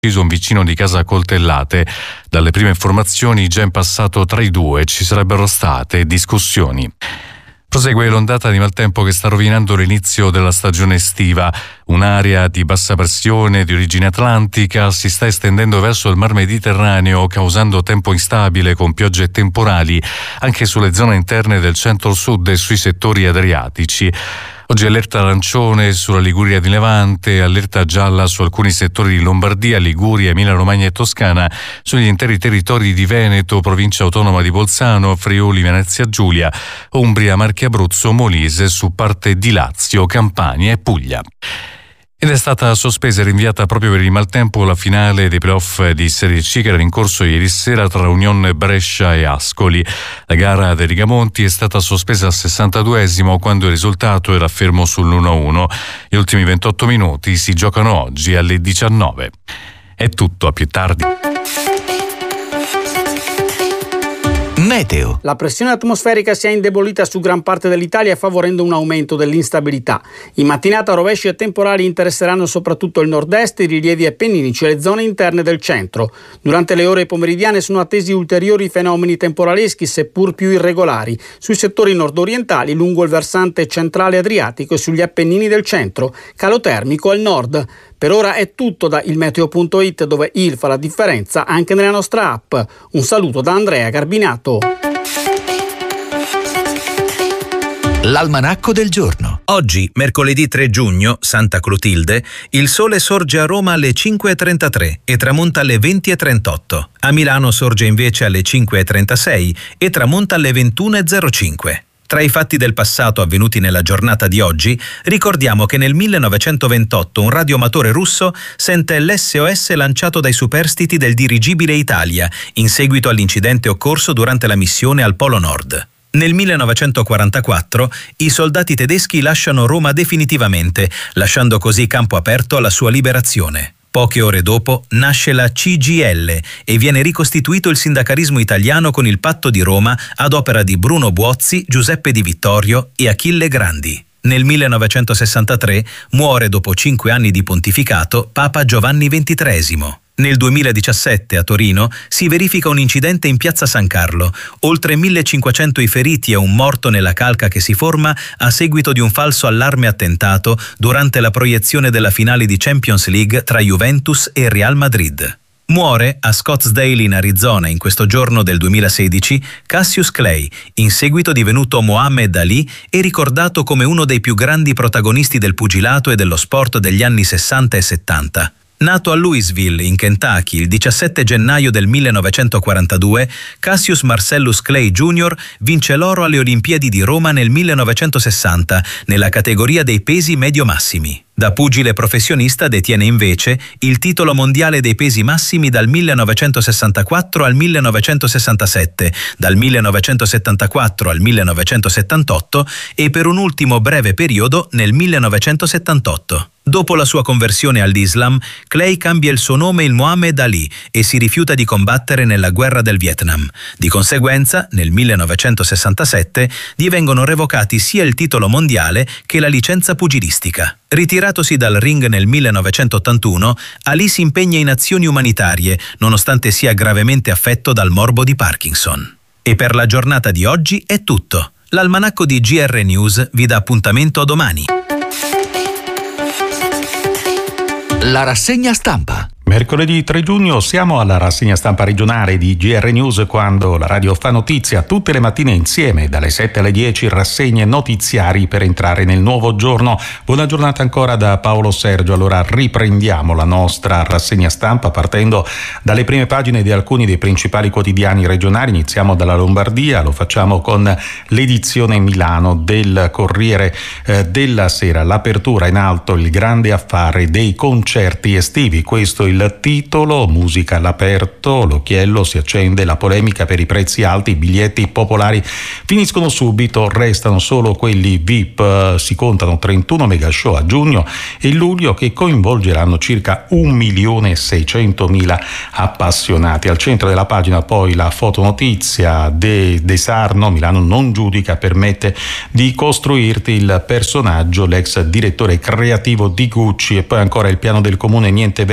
un vicino di casa a coltellate. Dalle prime informazioni già in passato tra i due ci sarebbero state discussioni. Prosegue l'ondata di maltempo che sta rovinando l'inizio della stagione estiva. Un'area di bassa pressione di origine atlantica si sta estendendo verso il Mar Mediterraneo, causando tempo instabile con piogge temporali anche sulle zone interne del centro-sud e sui settori adriatici. Oggi allerta arancione sulla Liguria di Levante, allerta gialla su alcuni settori di Lombardia, Liguria, Emilia-Romagna e Toscana, sugli interi territori di Veneto, provincia autonoma di Bolzano, Friuli, Venezia Giulia, Umbria, Marche, Abruzzo, Molise, su parte di Lazio, Campania e Puglia. Ed è stata sospesa e rinviata proprio per il maltempo la finale dei playoff di Serie C che era in corso ieri sera tra Union Brescia e Ascoli. La gara dei Rigamonti è stata sospesa al 62esimo quando il risultato era fermo sull'1-1. Gli ultimi 28 minuti si giocano oggi alle 19. È tutto, a più tardi. Meteo. La pressione atmosferica si è indebolita su gran parte dell'Italia favorendo un aumento dell'instabilità. In mattinata rovesci e temporali interesseranno soprattutto il nord-est, i rilievi appenninici e le zone interne del centro. Durante le ore pomeridiane sono attesi ulteriori fenomeni temporaleschi, seppur più irregolari, sui settori nord-orientali lungo il versante centrale adriatico e sugli Appennini del centro, calo termico al nord. Per ora è tutto da ilmeteo.it, dove il fa la differenza anche nella nostra app. Un saluto da Andrea Garbinato. L'almanacco del giorno. Oggi, mercoledì 3 giugno, Santa Clotilde, il sole sorge a Roma alle 5:33 e tramonta alle 20:38. A Milano sorge invece alle 5:36 e tramonta alle 21:05. Tra i fatti del passato avvenuti nella giornata di oggi, ricordiamo che nel 1928 un radioamatore russo sente l'SOS lanciato dai superstiti del dirigibile Italia, in seguito all'incidente occorso durante la missione al Polo Nord. Nel 1944 i soldati tedeschi lasciano Roma definitivamente, lasciando così campo aperto alla sua liberazione. Poche ore dopo nasce la CGIL e viene ricostituito il sindacalismo italiano con il Patto di Roma ad opera di Bruno Buozzi, Giuseppe Di Vittorio e Achille Grandi. Nel 1963 muore dopo 5 anni di pontificato Papa Giovanni XXIII. Nel 2017 a Torino si verifica un incidente in piazza San Carlo, oltre 1500 i feriti e un morto nella calca che si forma a seguito di un falso allarme attentato durante la proiezione della finale di Champions League tra Juventus e Real Madrid. Muore a Scottsdale in Arizona in questo giorno del 2016 Cassius Clay, in seguito divenuto Muhammad Ali e ricordato come uno dei più grandi protagonisti del pugilato e dello sport degli anni 60 e 70. Nato a Louisville, in Kentucky, il 17 gennaio del 1942, Cassius Marcellus Clay Jr. vince l'oro alle Olimpiadi di Roma nel 1960 nella categoria dei pesi medio-massimi. Da pugile professionista detiene invece il titolo mondiale dei pesi massimi dal 1964 al 1967, dal 1974 al 1978 e per un ultimo breve periodo nel 1978. Dopo la sua conversione all'Islam, Clay cambia il suo nome in Muhammad Ali e si rifiuta di combattere nella guerra del Vietnam. Di conseguenza, nel 1967, gli vengono revocati sia il titolo mondiale che la licenza pugilistica. Ritiratosi dal ring nel 1981, Ali si impegna in azioni umanitarie, nonostante sia gravemente affetto dal morbo di Parkinson. E per la giornata di oggi è tutto. L'almanacco di GR News vi dà appuntamento a domani. La rassegna stampa. Mercoledì 3 giugno siamo alla rassegna stampa regionale di GR News, quando la radio fa notizia tutte le mattine insieme dalle 7 alle 10, rassegne notiziari per entrare nel nuovo giorno. Buona giornata ancora da Paolo Sergio. Allora riprendiamo la nostra rassegna stampa partendo dalle prime pagine di alcuni dei principali quotidiani regionali. Iniziamo dalla Lombardia, lo facciamo con l'edizione Milano del Corriere della Sera. L'apertura in alto, il grande affare dei concerti estivi, questo il titolo. Musica all'aperto, l'occhiello, si accende la polemica per i prezzi alti, i biglietti popolari finiscono subito, restano solo quelli VIP, si contano 31 mega show a giugno e luglio che coinvolgeranno circa 1.600.000 appassionati. Al centro della pagina poi la fotonotizia De Sarno, Milano non giudica, permette di costruirti il personaggio, l'ex direttore creativo di Gucci, e poi ancora il piano del comune, niente eventi alla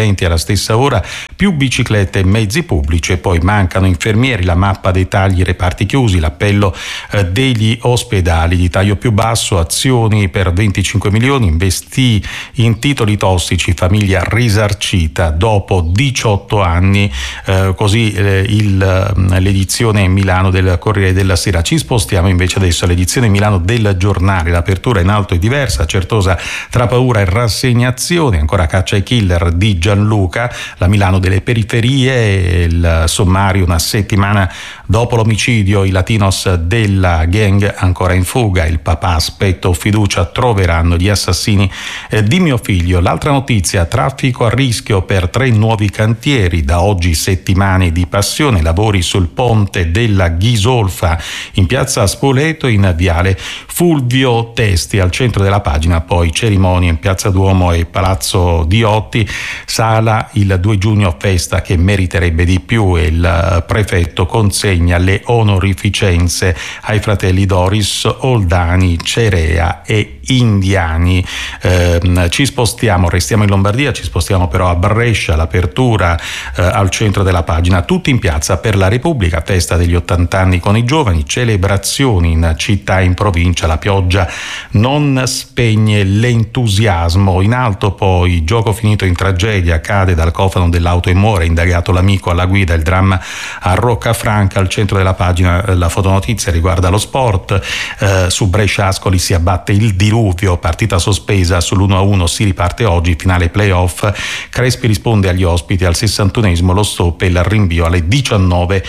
stessa ora, più biciclette e mezzi pubblici, e poi mancano infermieri, la mappa dei tagli, reparti chiusi, l'appello degli ospedali. Di taglio più basso, azioni per 25 milioni, investi in titoli tossici, famiglia risarcita dopo 18 anni, così l'edizione Milano del Corriere della Sera. Ci spostiamo invece adesso all'edizione Milano del Giornale. L'apertura in alto è diversa, Certosa tra paura e rassegnazione, ancora caccia ai killer di Gianluca, la Milano delle periferie, il sommario una settimana dopo l'omicidio, i latinos della gang ancora in fuga, il papà aspetto fiducia, troveranno gli assassini di mio figlio. L'altra notizia, traffico a rischio per 3 nuovi cantieri, da oggi settimane di passione, lavori sul ponte della Ghisolfa in piazza Spoleto, in viale Fulvio Testi. Al centro della pagina poi cerimonie in piazza Duomo e Palazzo Diotti, sala il 2 giugno festa che meriterebbe di più, e il prefetto consegna le onorificenze ai fratelli Doris, Oldani, Cerea e Indiani. Ci spostiamo, restiamo in Lombardia, ci spostiamo però a Brescia, l'apertura al centro della pagina, tutti in piazza per la Repubblica, festa degli 80 anni con i giovani, celebrazioni in città e in provincia, la pioggia non spegne l'entusiasmo. In alto poi, gioco finito in tragedia, cade dal cofano dell'auto e muore, indagato l'amico alla guida, il dramma a Roccafranca. Al centro della pagina la fotonotizia riguarda lo sport, su Brescia Ascoli si abbatte il diluvio, partita sospesa sull'1-1, si riparte oggi, finale playoff, Crespi risponde agli ospiti al 61esimo, lo stop e il rinvio alle 19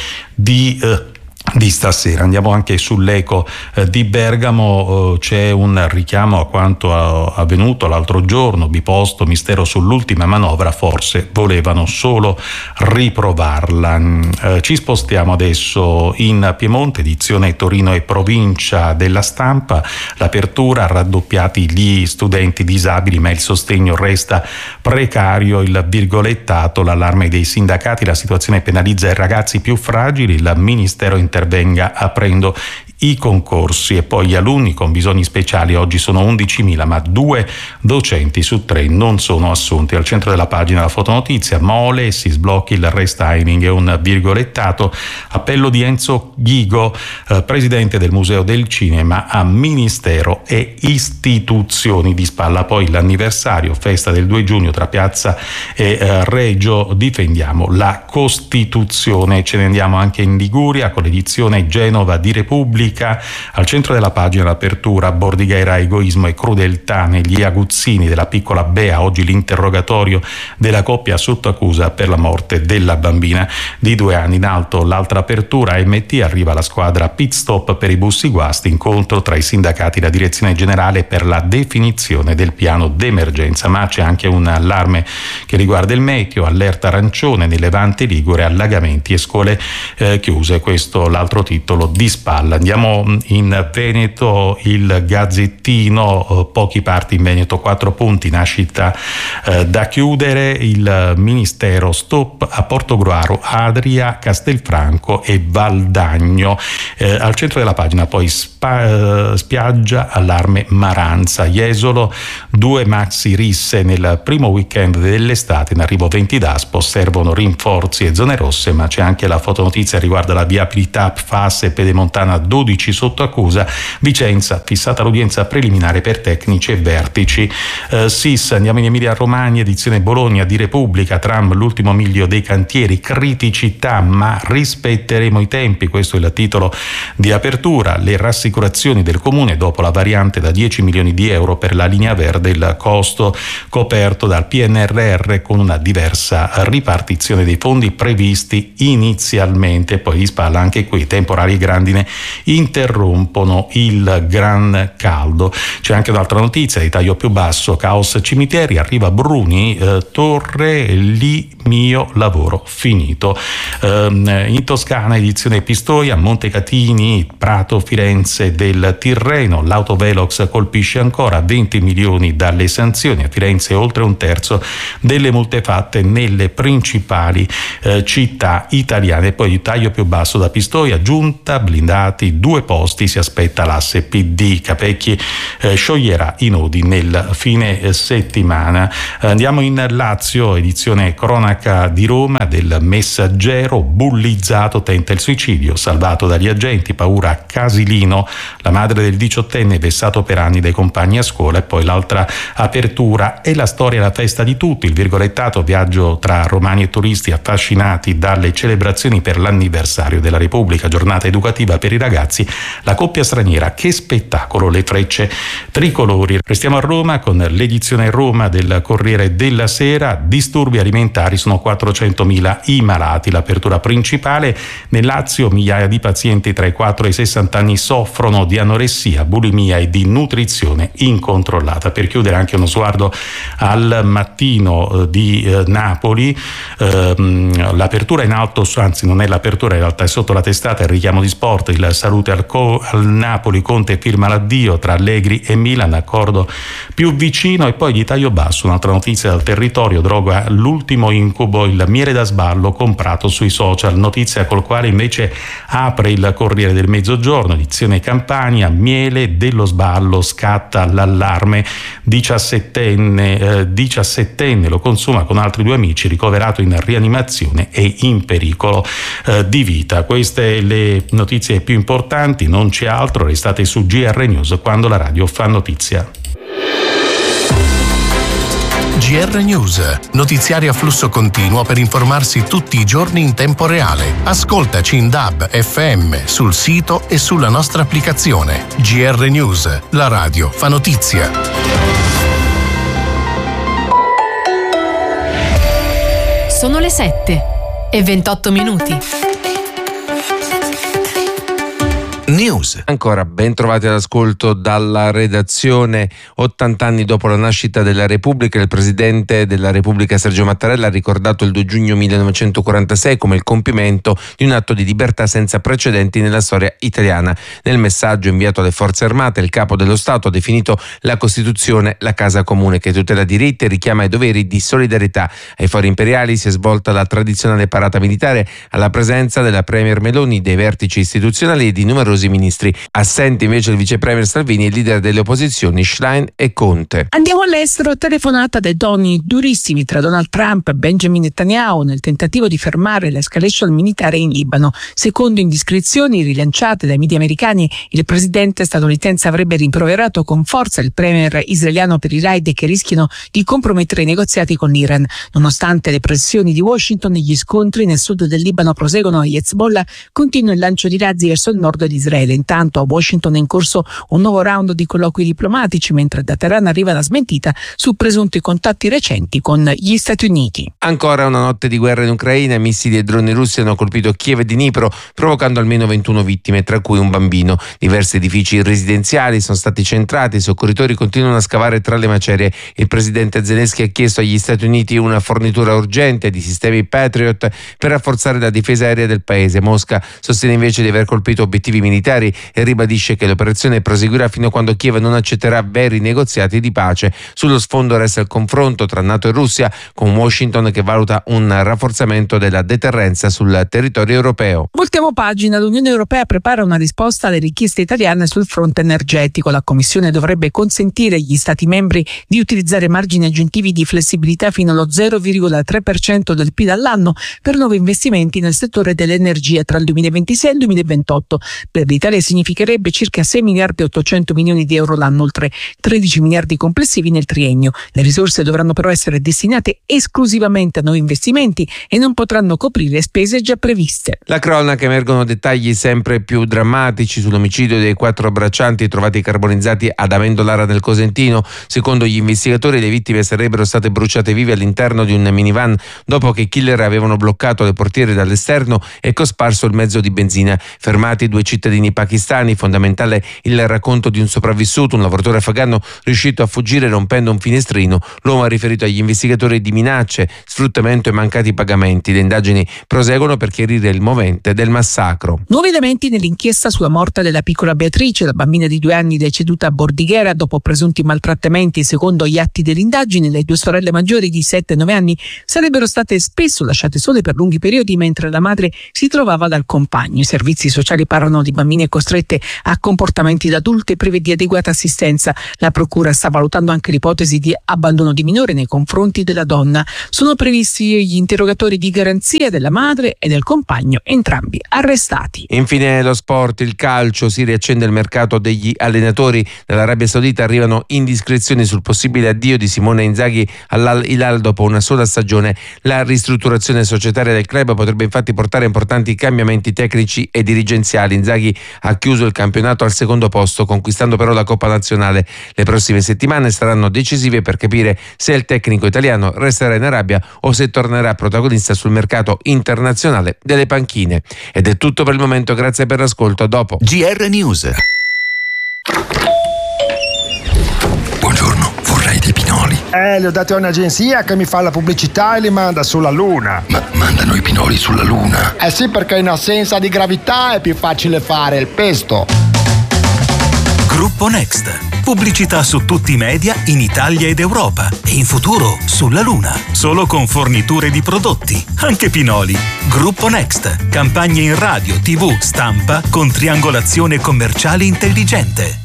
di stasera. Andiamo anche sull'Eco di Bergamo, c'è un richiamo a quanto avvenuto l'altro giorno, biposto mistero sull'ultima manovra, forse volevano solo riprovarla. Ci spostiamo adesso in Piemonte, edizione Torino e provincia della Stampa, l'apertura, raddoppiati gli studenti disabili ma il sostegno resta precario, il virgolettato, l'allarme dei sindacati, la situazione penalizza i ragazzi più fragili, il Ministero intervenga aprendo i concorsi. E poi gli alunni con bisogni speciali oggi sono 11.000, ma 2 docenti su 3 non sono assunti. Al centro della pagina la fotonotizia, Mole, si sblocchi il restyling e un virgolettato, appello di Enzo Ghigo, presidente del Museo del Cinema, a Ministero e istituzioni. Di spalla poi l'anniversario, festa del 2 giugno tra Piazza e Reggio, difendiamo la Costituzione. Ce ne andiamo anche in Liguria con l'edizione Genova di Repubblica. Al centro della pagina l'apertura, Bordighera, egoismo e crudeltà negli aguzzini della piccola Bea, oggi l'interrogatorio della coppia sotto accusa per la morte della bambina di 2 anni. In alto l'altra apertura, AMT, arriva la squadra pit stop per i bussi guasti, incontro tra i sindacati e la direzione generale per la definizione del piano d'emergenza. Ma c'è anche un allarme che riguarda il meteo, allerta arancione nel Levante ligure, allagamenti e scuole chiuse, questo l'altro titolo di spalla. Andiamo in Veneto, il Gazzettino, pochi parti in Veneto, 4 punti, nascita da chiudere, il Ministero stop a Portogruaro, Adria, Castelfranco e Valdagno. Al centro della pagina poi spiaggia, allarme Maranza, Jesolo, 2 maxi risse nel primo weekend dell'estate, in arrivo 20 DASPO, servono rinforzi e zone rosse. Ma c'è anche la fotonotizia riguarda la viabilità, PFAS e Pedemontana 12 sotto accusa, Vicenza fissata l'udienza preliminare per tecnici e vertici. SIS, andiamo in Emilia Romagna, edizione Bologna di Repubblica, tram l'ultimo miglio dei cantieri, criticità ma rispetteremo i tempi, questo è il titolo di apertura. Le rassicurazioni del comune dopo la variante da 10 milioni di euro per la linea verde, il costo coperto dal PNRR con una diversa ripartizione dei fondi previsti inizialmente. Poi di spalla anche qui temporali e grandine interrompono il gran caldo. C'è anche un'altra notizia di taglio più basso, caos cimiteri, arriva Bruni, Torre, lì mio lavoro finito. In Toscana, edizione Pistoia, Montecatini, Prato, Firenze del Tirreno, l'autovelox colpisce ancora, 20 milioni dalle sanzioni, a Firenze oltre 1/3 delle multe fatte nelle principali città italiane. Poi di taglio più basso da Pistoia, giunta, blindati, 2 2 posti si aspetta l'asse PD. Capecchi scioglierà i nodi nel fine settimana. Andiamo in Lazio, edizione cronaca di Roma del Messaggero. Bullizzato tenta il suicidio, salvato dagli agenti, paura a Casilino, la madre del 18enne vessato per anni dai compagni a scuola. E poi l'altra apertura è la storia e la festa di tutti, il virgolettato viaggio tra romani e turisti affascinati dalle celebrazioni per l'anniversario della Repubblica, giornata educativa per i ragazzi, la coppia straniera, che spettacolo, le frecce tricolori. Restiamo a Roma con l'edizione Roma del Corriere della Sera. Disturbi alimentari, sono 400.000 i malati. L'apertura principale: nel Lazio migliaia di pazienti tra i 4 e i 60 anni soffrono di anoressia, bulimia e di nutrizione incontrollata. Per chiudere anche uno sguardo al Mattino di Napoli. L'apertura in alto, anzi non è l'apertura, in realtà è sotto la testata, il richiamo di sport, il salute al Napoli, Conte firma l'addio tra Allegri e Milan, accordo più vicino. E poi di taglio basso un'altra notizia dal territorio: droga l'ultimo incubo, il miele da sballo comprato sui social, notizia col quale invece apre il Corriere del Mezzogiorno, edizione Campania. Miele dello sballo, scatta l'allarme, 17enne lo consuma con altri 2 amici, ricoverato in rianimazione e in pericolo di vita. Queste le notizie più importanti, non c'è altro, restate su GR News quando la radio fa notizia. GR News, notiziario a flusso continuo per informarsi tutti i giorni in tempo reale. Ascoltaci in DAB, FM, sul sito e sulla nostra applicazione. GR News, la radio fa notizia. Sono le 7:28. News. Ancora ben trovati all'ascolto dalla redazione. 80 anni dopo la nascita della Repubblica, il Presidente della Repubblica Sergio Mattarella ha ricordato il 2 giugno 1946 come il compimento di un atto di libertà senza precedenti nella storia italiana. Nel messaggio inviato alle Forze Armate, il Capo dello Stato ha definito la Costituzione la casa comune che tutela diritti e richiama ai doveri di solidarietà. Ai fori imperiali si è svolta la tradizionale parata militare alla presenza della Premier Meloni, dei vertici istituzionali e di numerosi ministri. Assenti invece il vice premier Salvini e il leader delle opposizioni Schlein e Conte. Andiamo all'estero. Telefonata dai toni durissimi tra Donald Trump e Benjamin Netanyahu nel tentativo di fermare l'escalation militare in Libano. Secondo indiscrezioni rilanciate dai media americani, il presidente statunitense avrebbe rimproverato con forza il premier israeliano per i raid che rischiano di compromettere i negoziati con l'Iran. Nonostante le pressioni di Washington, gli scontri nel sud del Libano proseguono e Hezbollah continua il lancio di razzi verso il nord di Israele. Intanto a Washington è in corso un nuovo round di colloqui diplomatici, mentre da Teheran arriva la smentita su presunti contatti recenti con gli Stati Uniti. Ancora una notte di guerra in Ucraina. Missili e droni russi hanno colpito Kiev e Dnipro, provocando almeno 21 vittime, tra cui un bambino. Diversi edifici residenziali sono stati centrati, i soccorritori continuano a scavare tra le macerie. Il presidente Zelensky ha chiesto agli Stati Uniti una fornitura urgente di sistemi Patriot per rafforzare la difesa aerea del paese. Mosca sostiene invece di aver colpito obiettivi militari e ribadisce che l'operazione proseguirà fino a quando Kiev non accetterà veri negoziati di pace. Sullo sfondo resta il confronto tra NATO e Russia, con Washington che valuta un rafforzamento della deterrenza sul territorio europeo. Voltiamo pagina. L'Unione Europea prepara una risposta alle richieste italiane sul fronte energetico. La Commissione dovrebbe consentire agli Stati membri di utilizzare margini aggiuntivi di flessibilità fino allo 0,3% del PIL all'anno per nuovi investimenti nel settore dell'energia tra il 2026 e il 2028. Per l'Italia significherebbe circa 6 miliardi e 800 milioni di euro l'anno, oltre 13 miliardi complessivi nel triennio. Le risorse dovranno però essere destinate esclusivamente a nuovi investimenti e non potranno coprire spese già previste. La cronaca, emergono dettagli sempre più drammatici sull'omicidio dei 4 braccianti trovati carbonizzati ad Amendolara nel Cosentino. Secondo gli investigatori, le vittime sarebbero state bruciate vive all'interno di un minivan dopo che i killer avevano bloccato le portiere dall'esterno e cosparso il mezzo di benzina. Fermati 2 cittadini pakistani. Fondamentale il racconto di un sopravvissuto, un lavoratore afghano riuscito a fuggire rompendo un finestrino. L'uomo ha riferito agli investigatori di minacce, sfruttamento e mancati pagamenti. Le indagini proseguono per chiarire il movente del massacro. Nuovi elementi nell'inchiesta sulla morte della piccola Beatrice, la bambina di 2 anni deceduta a Bordighera dopo presunti maltrattamenti. Secondo gli atti dell'indagine, le 2 sorelle maggiori di 7 e 9 anni sarebbero state spesso lasciate sole per lunghi periodi mentre la madre si trovava dal compagno. I servizi sociali parlano di bambine costrette a comportamenti da adulte prive di adeguata assistenza. La procura sta valutando anche l'ipotesi di abbandono di minore nei confronti della donna. Sono previsti gli interrogatori di garanzia della madre e del compagno, entrambi arrestati. Infine lo sport, il calcio, si riaccende il mercato degli allenatori. Dall'Arabia Saudita arrivano indiscrezioni sul possibile addio di Simone Inzaghi all'Al Hilal dopo una sola stagione. La ristrutturazione societaria del club potrebbe infatti portare importanti cambiamenti tecnici e dirigenziali. Inzaghi ha chiuso il campionato al secondo posto, conquistando però la Coppa Nazionale. Le prossime settimane saranno decisive per capire se il tecnico italiano resterà in Arabia o se tornerà protagonista sul mercato internazionale delle panchine. Ed è tutto per il momento, grazie per l'ascolto, a dopo. GR News. Buongiorno, vorrei dei pinoli. Li ho dati a un'agenzia che mi fa la pubblicità e li manda sulla Luna. Ma mandano i pinoli sulla Luna? Eh sì, perché in assenza di gravità è più facile fare il pesto. Gruppo Next. Pubblicità su tutti i media in Italia ed Europa e in futuro sulla Luna. Solo con forniture di prodotti, anche pinoli. Gruppo Next. Campagne in radio, TV, stampa con triangolazione commerciale intelligente.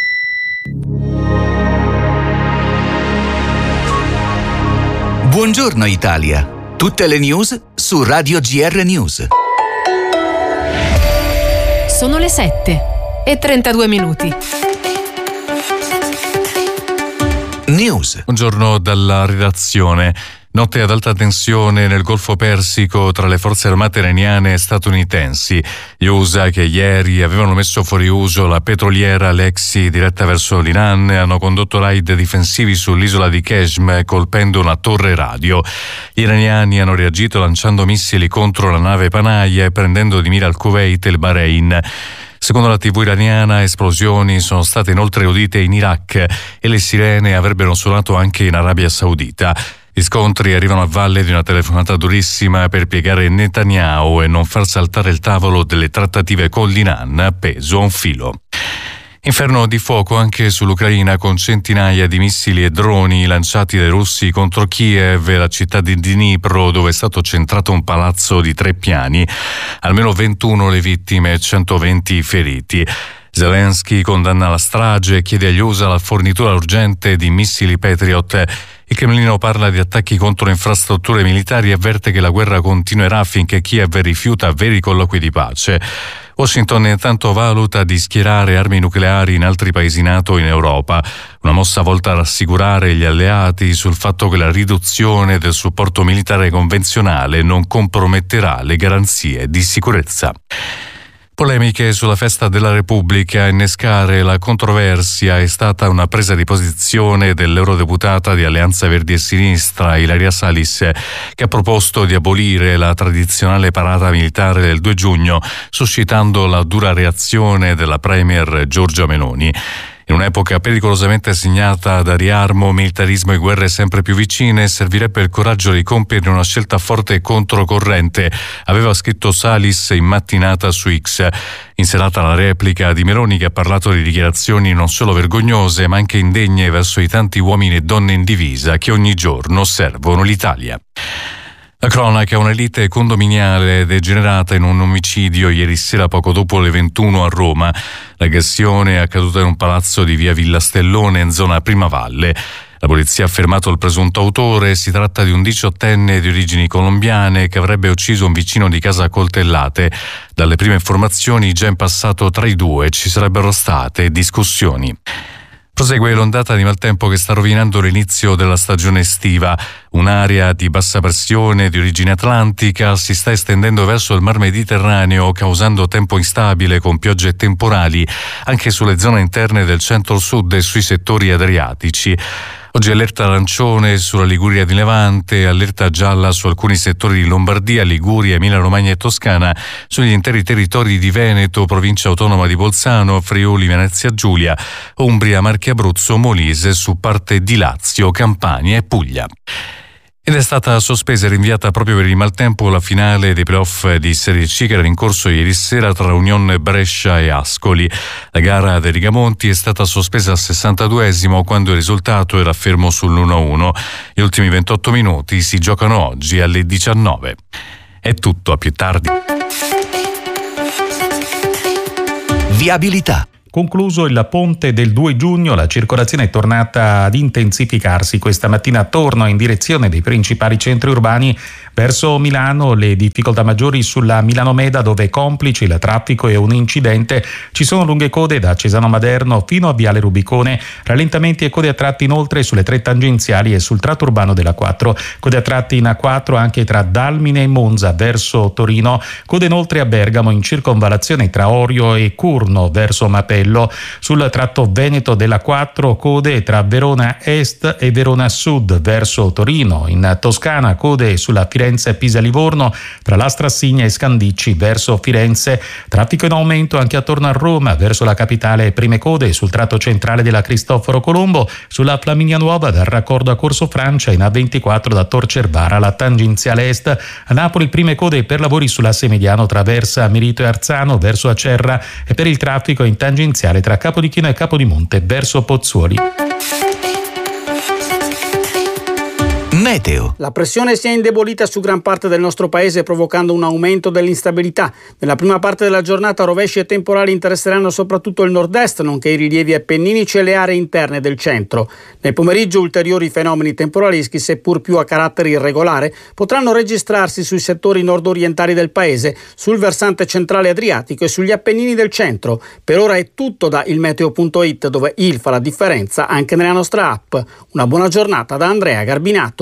Buongiorno Italia. Tutte le news su Radio GR News. Sono le 7:32. News. Buongiorno dalla redazione. Notte ad alta tensione nel Golfo Persico tra le forze armate iraniane e statunitensi. Gli USA, che ieri avevano messo fuori uso la petroliera Alexei diretta verso l'Iran, hanno condotto raid difensivi sull'isola di Qeshm colpendo una torre radio. Gli iraniani hanno reagito lanciando missili contro la nave Panaia e prendendo di mira il Kuwait e il Bahrain. Secondo la TV iraniana, esplosioni sono state inoltre udite in Iraq e le sirene avrebbero suonato anche in Arabia Saudita. Gli scontri arrivano a valle di una telefonata durissima per piegare Netanyahu e non far saltare il tavolo delle trattative con l'Iran appeso a un filo. Inferno di fuoco anche sull'Ucraina, con centinaia di missili e droni lanciati dai russi contro Kiev e la città di Dnipro, dove è stato centrato un palazzo di 3 piani. Almeno 21 le vittime e 120 i feriti. Zelensky condanna la strage e chiede agli USA la fornitura urgente di missili Patriot. Il Cremlino parla di attacchi contro infrastrutture militari e avverte che la guerra continuerà finché Kiev rifiuta veri colloqui di pace. Washington intanto valuta di schierare armi nucleari in altri paesi NATO in Europa, una mossa volta a rassicurare gli alleati sul fatto che la riduzione del supporto militare convenzionale non comprometterà le garanzie di sicurezza. Polemiche sulla festa della Repubblica. A innescare la controversia è stata una presa di posizione dell'eurodeputata di Alleanza Verdi e Sinistra, Ilaria Salis, che ha proposto di abolire la tradizionale parata militare del 2 giugno, suscitando la dura reazione della premier Giorgia Meloni. In un'epoca pericolosamente segnata da riarmo, militarismo e guerre sempre più vicine, servirebbe il coraggio di compiere una scelta forte e controcorrente, aveva scritto Salis in mattinata su X. In serata la replica di Meloni, che ha parlato di dichiarazioni non solo vergognose ma anche indegne verso i tanti uomini e donne in divisa che ogni giorno servono l'Italia. La cronaca: un'elite condominiale degenerata in un omicidio ieri sera poco dopo le 21 a Roma. L'aggressione è accaduta in un palazzo di via Villa Stellone in zona Primavalle. La polizia ha fermato il presunto autore. Si tratta di un 18enne di origini colombiane che avrebbe ucciso un vicino di casa a coltellate. Dalle prime informazioni già in passato tra i due ci sarebbero state discussioni. Prosegue l'ondata di maltempo che sta rovinando l'inizio della stagione estiva. Un'area di bassa pressione di origine atlantica si sta estendendo verso il Mar Mediterraneo, causando tempo instabile con piogge e temporali anche sulle zone interne del centro-sud e sui settori adriatici. Oggi allerta arancione sulla Liguria di Levante, allerta gialla su alcuni settori di Lombardia, Liguria, Emilia-Romagna e Toscana, sugli interi territori di Veneto, provincia autonoma di Bolzano, Friuli, Venezia Giulia, Umbria, Marche, Abruzzo, Molise, su parte di Lazio, Campania e Puglia. Ed è stata sospesa e rinviata proprio per il maltempo la finale dei playoff di Serie C che era in corso ieri sera tra Union Brescia e Ascoli. La gara dei Rigamonti è stata sospesa al 62esimo quando il risultato era fermo sull'1-1. Gli ultimi 28 minuti si giocano oggi alle 19. È tutto, a più tardi. Viabilità. Concluso il ponte del 2 giugno, la circolazione è tornata ad intensificarsi questa mattina attorno in direzione dei principali centri urbani. Verso Milano le difficoltà maggiori sulla Milano-Meda, dove complici il traffico e un incidente. Ci sono lunghe code da Cesano Maderno fino a Viale Rubicone, rallentamenti e code a tratti inoltre sulle 3 tangenziali e sul tratto urbano della 4, code a tratti in A4 anche tra Dalmine e Monza verso Torino, code inoltre a Bergamo in circonvallazione tra Orio e Curno verso Mapello, sul tratto Veneto della 4 code tra Verona Est e Verona Sud verso Torino, in Toscana code sulla Firenze Pisa-Livorno tra la Strassigna e Scandicci verso Firenze, traffico in aumento anche attorno a Roma verso la capitale, prime code sul tratto centrale della Cristoforo Colombo, sulla Flaminia Nuova dal raccordo a Corso Francia, in A24 da Tor Cervara alla tangenziale est, a Napoli prime code per lavori sull'asse mediano tra Versa Milito e Arzano verso Acerra e per il traffico in tangenziale tra Capodichino e Capodimonte verso Pozzuoli. Meteo. La pressione si è indebolita su gran parte del nostro paese, provocando un aumento dell'instabilità. Nella prima parte della giornata rovesci e temporali interesseranno soprattutto il nord-est, nonché i rilievi appenninici e le aree interne del centro. Nel pomeriggio ulteriori fenomeni temporaleschi, seppur più a carattere irregolare, potranno registrarsi sui settori nord-orientali del paese, sul versante centrale adriatico e sugli Appennini del centro. Per ora è tutto da ilmeteo.it, dove il fa la differenza anche nella nostra app. Una buona giornata da Andrea Garbinato.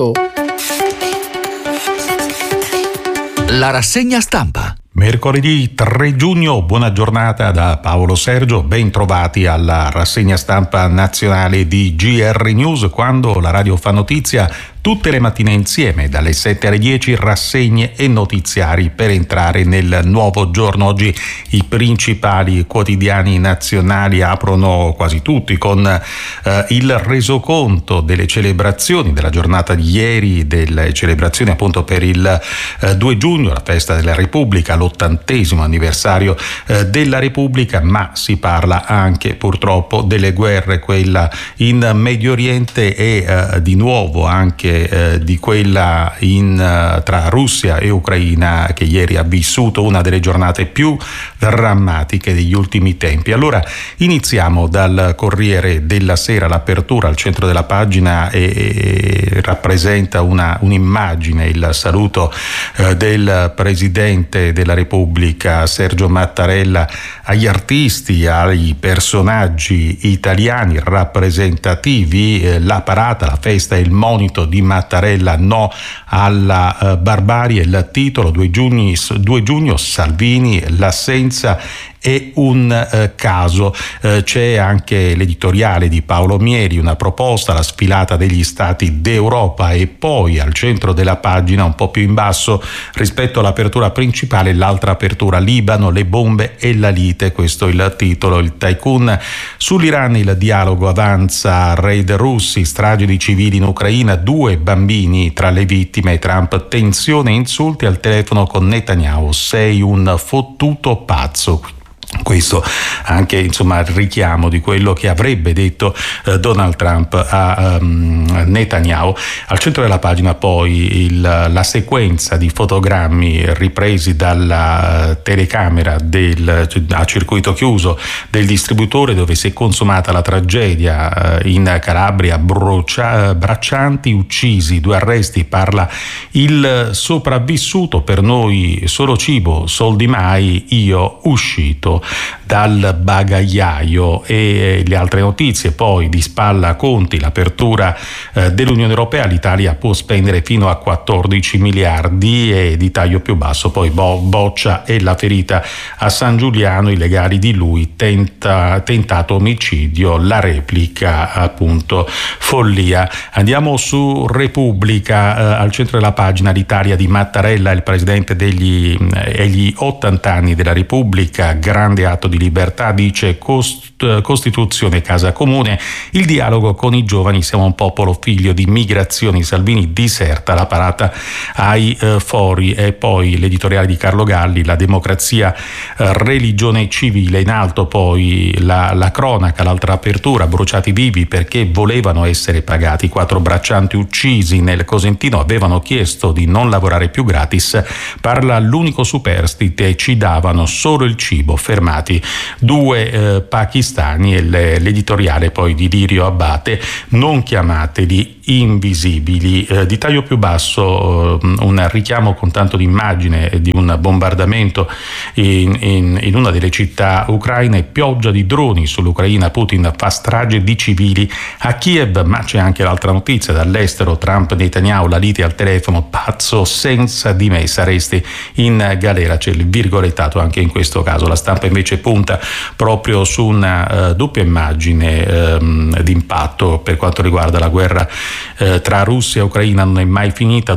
La rassegna stampa. Mercoledì 3 giugno, buona giornata da Paolo Sergio, ben trovati alla rassegna stampa nazionale di GR News, quando la radio fa notizia tutte le mattine insieme, dalle 7 alle 10, rassegne e notiziari per entrare nel nuovo giorno. Oggi i principali quotidiani nazionali aprono quasi tutti con il resoconto delle celebrazioni della giornata di ieri, delle celebrazioni appunto per il 2 giugno, la festa della Repubblica, l'80° anniversario della Repubblica, ma si parla anche purtroppo delle guerre, quella in Medio Oriente e di nuovo anche di quella tra Russia e Ucraina, che ieri ha vissuto una delle giornate più drammatiche degli ultimi tempi. Allora iniziamo dal Corriere della Sera, l'apertura al centro della pagina e rappresenta un'immagine, il saluto del Presidente della Repubblica Sergio Mattarella agli artisti, ai personaggi italiani rappresentativi, la parata, la festa e il monito di Mattarella, no alla barbarie, il titolo 2 giugno Salvini, l'assenza è un caso. C'è anche l'editoriale di Paolo Mieri, una proposta, la sfilata degli stati d'Europa, e poi al centro della pagina, un po' più in basso rispetto all'apertura principale, l'altra apertura: Libano, le bombe e la lite. Questo è il titolo. Il tycoon sull'Iran, il dialogo avanza, raid russi, strage di civili in Ucraina, 2 bambini tra le vittime, Trump, tensione e insulti al telefono con Netanyahu, sei un fottuto pazzo. Questo anche il richiamo di quello che avrebbe detto Donald Trump a Netanyahu. Al centro della pagina poi la sequenza di fotogrammi ripresi dalla telecamera a circuito chiuso del distributore, dove si è consumata la tragedia in Calabria, braccianti uccisi, 2 arresti, parla il sopravvissuto, per noi solo cibo, soldi mai, io uscito dal bagagliaio. E le altre notizie poi di spalla a Conti, l'apertura dell'Unione Europea, l'Italia può spendere fino a 14 miliardi, e di taglio più basso poi Boccia e la ferita a San Giuliano, i legali di lui, tentato omicidio, la replica appunto follia. Andiamo su Repubblica, al centro della pagina l'Italia di Mattarella, il presidente egli 80 anni della Repubblica, grande atto di libertà, dice Costituzione casa comune, il dialogo con i giovani, siamo un popolo figlio di migrazioni, Salvini diserta, la parata ai fori. E poi l'editoriale di Carlo Galli, la democrazia, religione civile, in alto poi la cronaca, l'altra apertura, bruciati vivi perché volevano essere pagati, 4 braccianti uccisi nel Cosentino, avevano chiesto di non lavorare più gratis, parla l'unico superstite, ci davano solo il cibo, fermati chiamati due pakistani, e l'editoriale poi di Lirio Abbate: non chiamateli invisibili. Di taglio più basso un richiamo con tanto di immagine di un bombardamento in una delle città ucraine, pioggia di droni sull'Ucraina, Putin fa strage di civili a Kiev. Ma c'è anche l'altra notizia dall'estero: Trump, Netanyahu, la lite al telefono, pazzo, senza di me saresti in galera. C'è il virgolettato anche in questo caso. La Stampa invece punta proprio su una doppia immagine d'impatto per quanto riguarda la guerra tra Russia e Ucraina. Non è mai finita,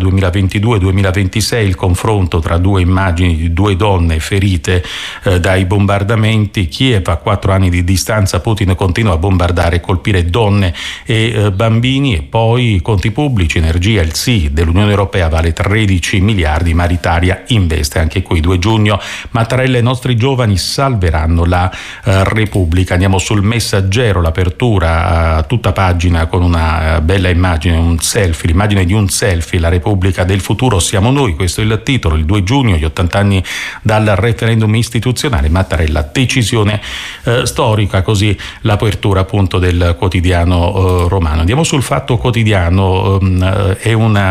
2022-2026, il confronto tra due immagini di due donne ferite dai bombardamenti. Kiev, a 4 anni di distanza, Putin continua a bombardare e colpire donne e bambini. E poi conti pubblici, energia, il sì dell'Unione Europea vale 13 miliardi, ma l'Italia investe. Anche qui 2 giugno, Mattarella: i nostri giovani salveranno la Repubblica. Andiamo sul Messaggero, l'apertura a tutta pagina con una bella immagine, un selfie, l'immagine di un selfie: la Repubblica del futuro siamo noi, questo è il titolo. Il 2 giugno, gli 80 anni dal referendum istituzionale, Mattarella, decisione storica, così l'apertura appunto del quotidiano romano. Andiamo sul Fatto Quotidiano, è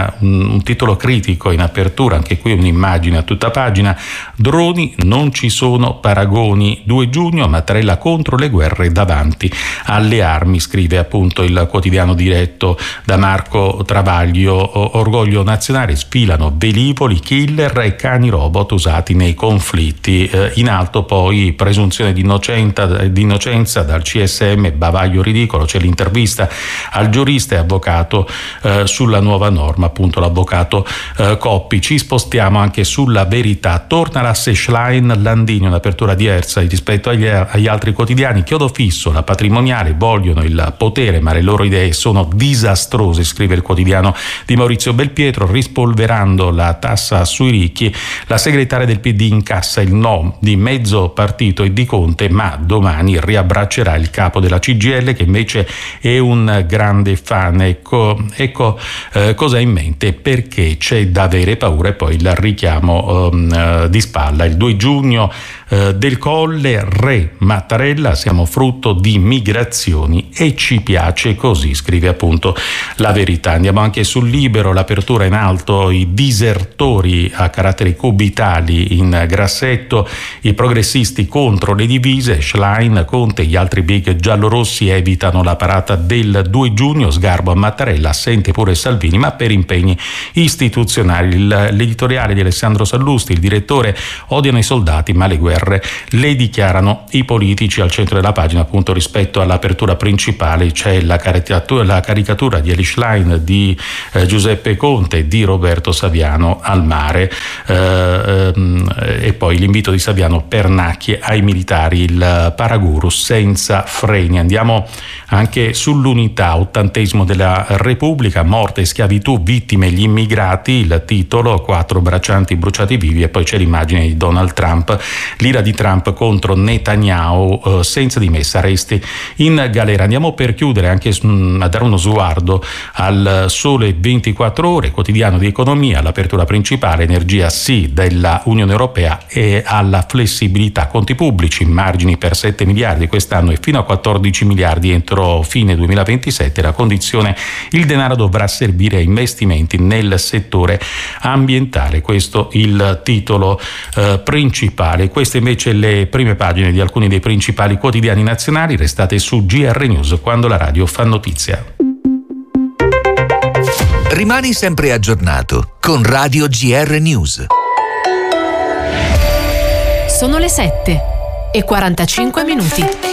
un titolo critico in apertura, anche qui un'immagine a tutta pagina: droni, non ci sono paragoni. 2 giugno, Mattarella contro le guerre davanti alle armi, scrive appunto il quotidiano diretto da Marco Travaglio. Orgoglio nazionale, sfilano velivoli, killer e cani robot usati nei conflitti. In alto poi presunzione di innocenza dal CSM, bavaglio ridicolo. C'è l'intervista al giurista e avvocato sulla nuova norma, appunto l'avvocato Coppi. Ci spostiamo anche sulla Verità, torna l'asse Schlein Landini, un'apertura diversa rispetto agli altri quotidiani. Chiodo fisso, la patrimoniale, vogliono il potere ma le loro idee sono disastrose, scrive il quotidiano di Maurizio Belpietro. Rispolverando la tassa sui ricchi, la segretaria del PD incassa il no di mezzo partito e di Conte, ma domani riabbraccerà il capo della CGIL, che invece è un grande fan. Ecco cosa ha in mente, perché c'è da avere paura. E poi il richiamo di spalla, il 2 giugno del Colle, re Mattarella, siamo frutto di migrazioni e ci piace così, scrive appunto la Verità. Andiamo anche sul Libero, l'apertura in alto: i disertori a caratteri cubitali in grassetto, i progressisti contro le divise, Schlein, Conte e gli altri big giallorossi evitano la parata del 2 giugno, sgarbo a Mattarella, assente pure Salvini ma per impegni istituzionali. L'editoriale di Alessandro Sallusti, il direttore: odiano i soldati ma le guerre le dichiarano i politici. Al centro della pagina, appunto, rispetto all'apertura principale, c'è la caricatura di Eli Schlein, di Giuseppe Conte e di Roberto Saviano al mare, e poi l'invito di Saviano: pernacchie ai militari, il paragurus senza freni. Andiamo anche sull'Unità, 80° della Repubblica, morte e schiavitù, vittime gli immigrati, il titolo: 4 braccianti bruciati vivi. E poi c'è l'immagine di Donald Trump, l'ira di Trump contro Netanyahu, senza di me saresti in galera. Andiamo per chiudere anche a dare uno sguardo al Sole 24 Ore, quotidiano di economia, l'apertura principale: energia sì della Unione Europea e alla flessibilità, conti pubblici, margini per 7 miliardi quest'anno e fino a 14 miliardi entro fine 2027. La condizione: il denaro dovrà servire a investimenti nel settore ambientale. Questo il titolo principale. Queste invece le prime pagine di alcuni dei principali quotidiani nazionali. Restate su GR News, quando la radio fa notizia. Rimani sempre aggiornato con Radio GR News. Sono le 7:45.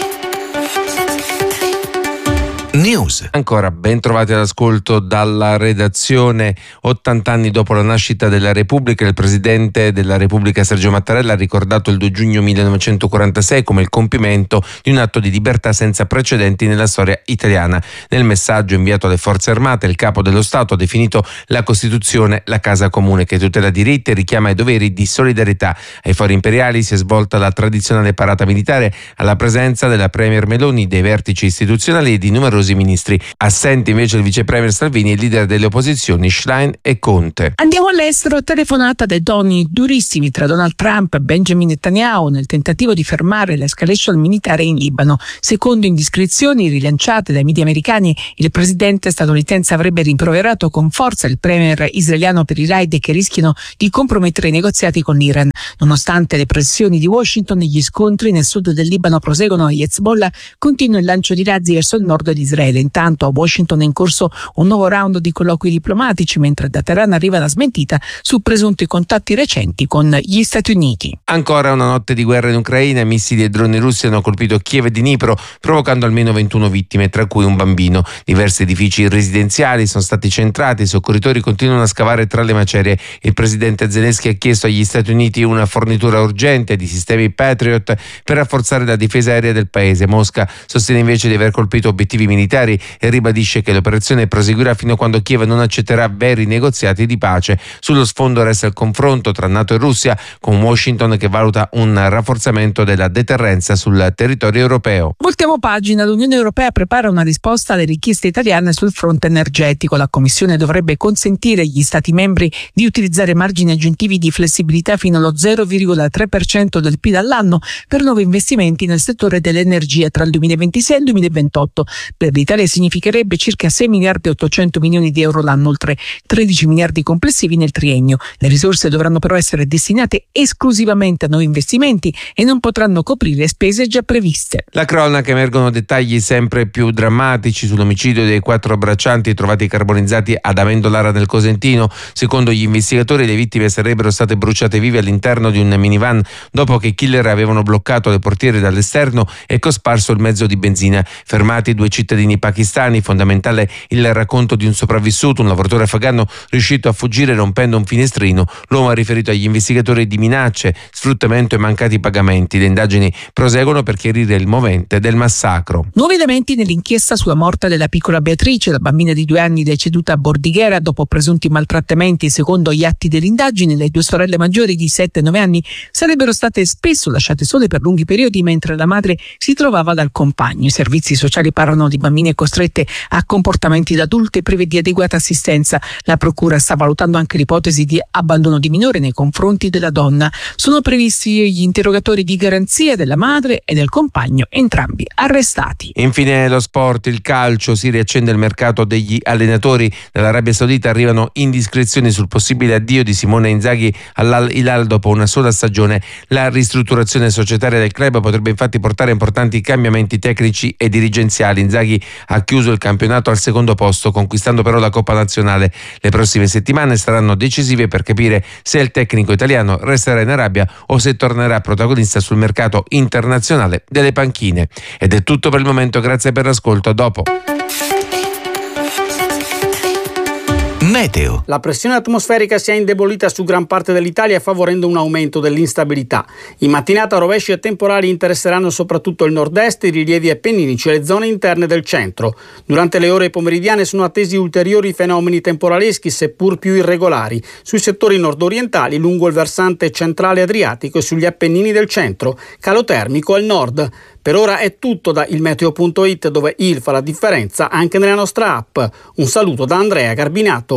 News. Ancora ben trovati all'ascolto dalla redazione. 80 anni dopo la nascita della Repubblica, il presidente della Repubblica Sergio Mattarella ha ricordato il 2 giugno 1946 come il compimento di un atto di libertà senza precedenti nella storia italiana. Nel messaggio inviato alle forze armate, il capo dello Stato ha definito la Costituzione la casa comune che tutela diritti e richiama i doveri di solidarietà. Ai fori imperiali si è svolta la tradizionale parata militare alla presenza della premier Meloni, dei vertici istituzionali e di numerosi numerosi ministri. Assenti invece il vice premier Salvini e il leader delle opposizioni Schlein e Conte. Andiamo all'estero. Telefonata dai toni durissimi tra Donald Trump e Benjamin Netanyahu nel tentativo di fermare l'escalation militare in Libano. Secondo indiscrezioni rilanciate dai media americani, il presidente statunitense avrebbe rimproverato con forza il premier israeliano per i raid che rischiano di compromettere i negoziati con l'Iran. Nonostante le pressioni di Washington, gli scontri nel sud del Libano proseguono e Hezbollah continua il lancio di razzi verso il nord di Israele. Intanto a Washington è in corso un nuovo round di colloqui diplomatici, mentre da Teheran arriva la smentita su presunti contatti recenti con gli Stati Uniti. Ancora una notte di guerra in Ucraina. Missili e droni russi hanno colpito Kiev e Dnipro, provocando almeno 21 vittime, tra cui un bambino. Diversi edifici residenziali sono stati centrati, i soccorritori continuano a scavare tra le macerie. Il presidente Zelensky ha chiesto agli Stati Uniti una fornitura urgente di sistemi Patriot per rafforzare la difesa aerea del paese. Mosca sostiene invece di aver colpito obiettivi militari e ribadisce che l'operazione proseguirà fino a quando Kiev non accetterà veri negoziati di pace. Sullo sfondo resta il confronto tra NATO e Russia, con Washington che valuta un rafforzamento della deterrenza sul territorio europeo. Voltiamo pagina. L'Unione Europea prepara una risposta alle richieste italiane sul fronte energetico. La Commissione dovrebbe consentire agli Stati membri di utilizzare margini aggiuntivi di flessibilità fino allo 0,3% del PIL all'anno per nuovi investimenti nel settore dell'energia tra il 2026 e il 2028. Per l'Italia significherebbe circa 6 miliardi e 800 milioni di euro l'anno, oltre 13 miliardi complessivi nel triennio. Le risorse dovranno però essere destinate esclusivamente a nuovi investimenti e non potranno coprire spese già previste. La cronaca, emergono dettagli sempre più drammatici sull'omicidio dei 4 braccianti trovati carbonizzati ad Amendolara nel Cosentino. Secondo gli investigatori, le vittime sarebbero state bruciate vive all'interno di un minivan dopo che i killer avevano bloccato le portiere dall'esterno e cosparso il mezzo di benzina. Fermati 2 cittadini pakistani. Fondamentale il racconto di un sopravvissuto, un lavoratore afghano riuscito a fuggire rompendo un finestrino. L'uomo ha riferito agli investigatori di minacce, sfruttamento e mancati pagamenti. Le indagini proseguono per chiarire il movente del massacro. Nuovi elementi nell'inchiesta sulla morte della piccola Beatrice, la bambina di 2 anni deceduta a Bordighera dopo presunti maltrattamenti. Secondo gli atti dell'indagine, le 2 sorelle maggiori di 7 e 9 anni sarebbero state spesso lasciate sole per lunghi periodi mentre la madre si trovava dal compagno. I servizi sociali parlano di bambine costrette a comportamenti da adulte prive di adeguata assistenza. La procura sta valutando anche l'ipotesi di abbandono di minore nei confronti della donna. Sono previsti gli interrogatori di garanzia della madre e del compagno, entrambi arrestati. Infine lo sport, il calcio, si riaccende il mercato degli allenatori. Dall'Arabia Saudita arrivano indiscrezioni sul possibile addio di Simone Inzaghi all'Al Hilal dopo una sola stagione. La ristrutturazione societaria del club potrebbe infatti portare importanti cambiamenti tecnici e dirigenziali. Inzaghi ha chiuso il campionato al secondo posto, conquistando però la Coppa Nazionale. Le prossime settimane saranno decisive per capire se il tecnico italiano resterà in Arabia o se tornerà protagonista sul mercato internazionale delle panchine. Ed è tutto per il momento, grazie per l'ascolto, a dopo. Meteo. La pressione atmosferica si è indebolita su gran parte dell'Italia, favorendo un aumento dell'instabilità. In mattinata rovesci e temporali interesseranno soprattutto il nord-est, i rilievi appenninici e le zone interne del centro. Durante le ore pomeridiane sono attesi ulteriori fenomeni temporaleschi, seppur più irregolari, sui settori nord-orientali, lungo il versante centrale adriatico e sugli Appennini del centro. Calo termico al nord. Per ora è tutto da ilmeteo.it, dove il fa la differenza anche nella nostra app. Un saluto da Andrea Garbinato.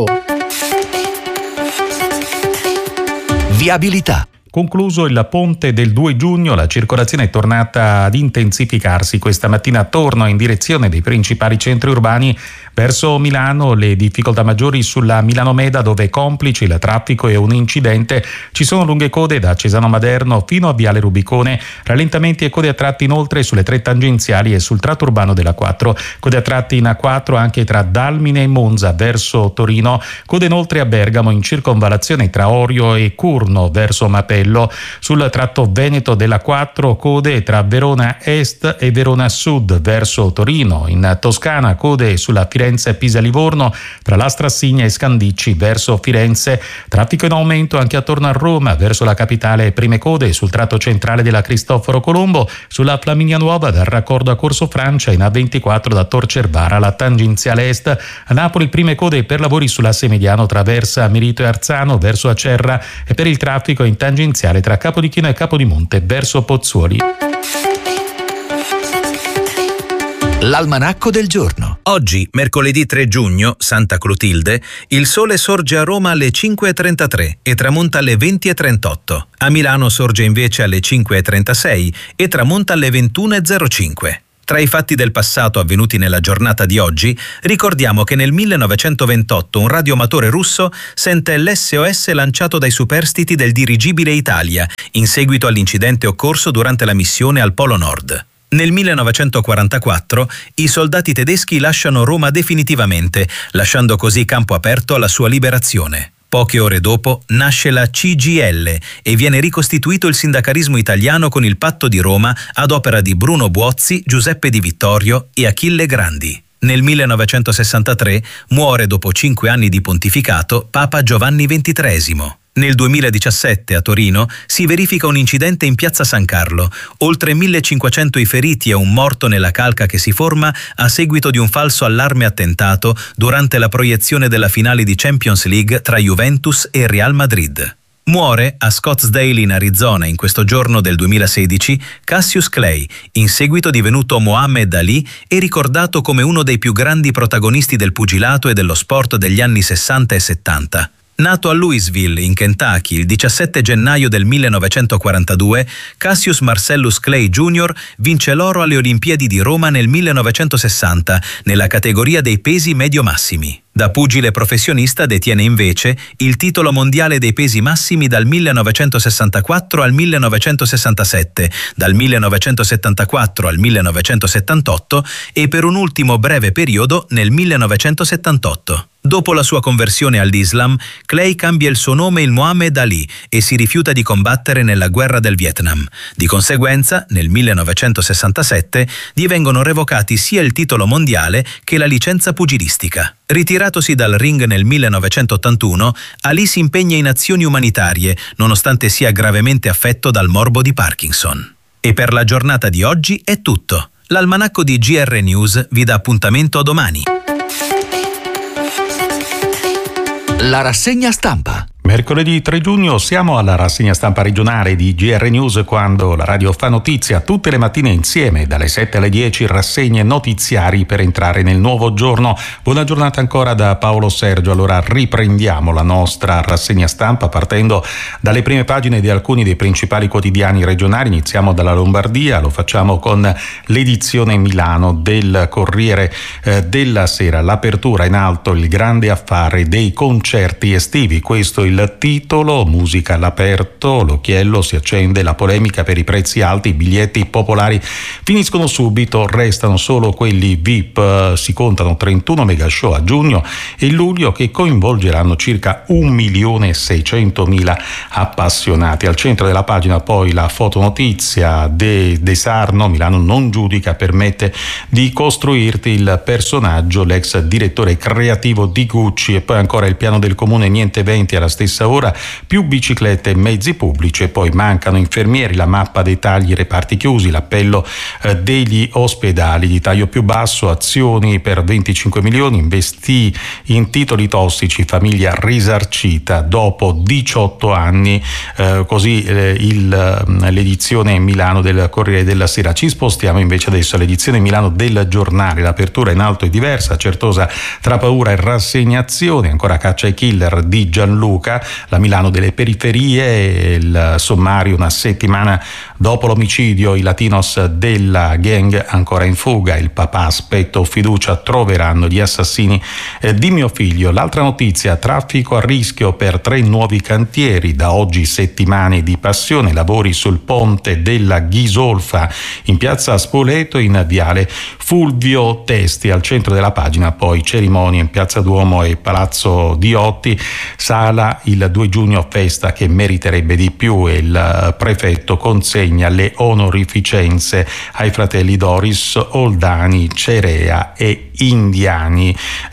Viabilità. Concluso il ponte del 2 giugno, la circolazione è tornata ad intensificarsi. Questa mattina torno in direzione dei principali centri urbani verso Milano. Le difficoltà maggiori sulla Milano-Meda, dove complici il traffico e un incidente. Ci sono lunghe code da Cesano Maderno fino a Viale Rubicone, rallentamenti e code a tratti inoltre sulle 3 tangenziali e sul tratto urbano della 4. Code a tratti in A4 anche tra Dalmine e Monza verso Torino. Code inoltre a Bergamo in circonvallazione tra Orio e Curno verso Mapello. Sul tratto veneto della 4, code tra Verona Est e Verona Sud verso Torino. In Toscana code sulla Firenze-Pisa-Livorno tra la Strassigna e Scandicci verso Firenze. Traffico in aumento anche attorno a Roma verso la capitale, prime code sul tratto centrale della Cristoforo Colombo, sulla Flaminia Nuova dal raccordo a Corso Francia, in A24 da Tor Cervara alla tangenziale est. A Napoli prime code per lavori sulla Semediano tra Versa Milito e Arzano verso Acerra, e per il traffico in tangenziale tra Capodichino e Capodimonte verso Pozzuoli. L'almanacco del giorno. Oggi, mercoledì 3 giugno, Santa Clotilde, il sole sorge a Roma alle 5.33 e tramonta alle 20.38. A Milano sorge invece alle 5.36 e tramonta alle 21.05. Tra i fatti del passato avvenuti nella giornata di oggi, ricordiamo che nel 1928 un radioamatore russo sente l'SOS lanciato dai superstiti del dirigibile Italia, in seguito all'incidente occorso durante la missione al Polo Nord. Nel 1944 i soldati tedeschi lasciano Roma definitivamente, lasciando così campo aperto alla sua liberazione. Poche ore dopo nasce la CGIL e viene ricostituito il sindacalismo italiano con il Patto di Roma ad opera di Bruno Buozzi, Giuseppe Di Vittorio e Achille Grandi. Nel 1963 muore dopo 5 anni di pontificato Papa Giovanni XXIII. Nel 2017 a Torino si verifica un incidente in piazza San Carlo, oltre 1500 i feriti e un morto nella calca che si forma a seguito di un falso allarme attentato durante la proiezione della finale di Champions League tra Juventus e Real Madrid. Muore a Scottsdale in Arizona in questo giorno del 2016 Cassius Clay, in seguito divenuto Muhammad Ali e ricordato come uno dei più grandi protagonisti del pugilato e dello sport degli anni 60 e 70. Nato a Louisville, in Kentucky, il 17 gennaio del 1942, Cassius Marcellus Clay Jr. vince l'oro alle Olimpiadi di Roma nel 1960 nella categoria dei pesi medio-massimi. Da pugile professionista detiene invece il titolo mondiale dei pesi massimi dal 1964 al 1967, dal 1974 al 1978 e per un ultimo breve periodo nel 1978. Dopo la sua conversione all'Islam, Clay cambia il suo nome in Muhammad Ali e si rifiuta di combattere nella guerra del Vietnam. Di conseguenza, nel 1967, gli vengono revocati sia il titolo mondiale che la licenza pugilistica. Ritiratosi dal ring nel 1981, Ali si impegna in azioni umanitarie, nonostante sia gravemente affetto dal morbo di Parkinson. E per la giornata di oggi è tutto. L'almanacco di GR News vi dà appuntamento domani. La rassegna stampa. Mercoledì 3 giugno siamo alla rassegna stampa regionale di GR News, quando la radio fa notizia tutte le mattine insieme dalle 7 alle 10, rassegne notiziari per entrare nel nuovo giorno. Buona giornata ancora da Paolo Sergio. Allora riprendiamo la nostra rassegna stampa partendo dalle prime pagine di alcuni dei principali quotidiani regionali. Iniziamo dalla Lombardia, lo facciamo con l'edizione Milano del Corriere della Sera. L'apertura in alto, il grande affare dei concerti estivi, questo il titolo, musica all'aperto, l'occhiello si accende, la polemica per i prezzi alti, i biglietti popolari finiscono subito, restano solo quelli VIP, si contano 31 mega show a giugno e luglio che coinvolgeranno circa 1.600.000 appassionati. Al centro della pagina poi la fotonotizia De Sarno, Milano non giudica, permette di costruirti il personaggio, l'ex direttore creativo di Gucci, e poi ancora il piano del comune, niente eventi alla stessa ora, più biciclette e mezzi pubblici, e poi mancano infermieri, la mappa dei tagli, reparti chiusi, l'appello degli ospedali di taglio più basso, azioni per 25 milioni, investi in titoli tossici, famiglia risarcita dopo 18 anni, così l'edizione Milano del Corriere della Sera. Ci spostiamo invece adesso all'edizione Milano del Giornale, l'apertura in alto è diversa, Certosa tra paura e rassegnazione, ancora caccia ai killer di Gianluca, la Milano delle periferie, il sommario una settimana dopo l'omicidio, i latinos della gang ancora in fuga, il papà aspetto fiducia, troveranno gli assassini di mio figlio. L'altra notizia, traffico a rischio per 3 nuovi cantieri, da oggi settimane di passione, lavori sul ponte della Ghisolfa in piazza Spoleto, in viale Fulvio Testi. Al centro della pagina poi cerimonie in piazza Duomo e Palazzo Diotti, sala il 2 giugno, festa che meriterebbe di più, e il prefetto consegna le onorificenze ai fratelli Doris, Oldani, Cerea e Indiani.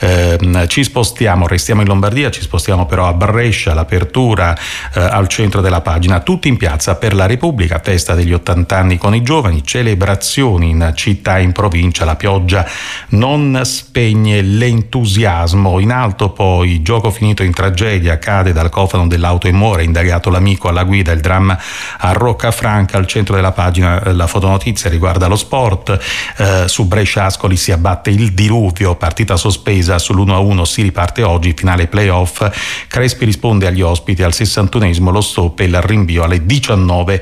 Ci spostiamo, restiamo in Lombardia, ci spostiamo però a Brescia, l'apertura al centro della pagina, tutti in piazza per la Repubblica, festa degli 80 anni con i giovani, celebrazioni in città e in provincia, la pioggia non spegne l'entusiasmo. In alto poi, gioco finito in tragedia, cade dal cofano dell'auto e muore, indagato l'amico alla guida. Il dramma a Roccafranca. Al centro della pagina la fotonotizia riguarda lo sport. Su Brescia Ascoli si abbatte il diluvio, partita sospesa, sull'1-1 si riparte oggi, finale playoff. Crespi risponde agli ospiti al 61esimo, lo stop e il rinvio alle 19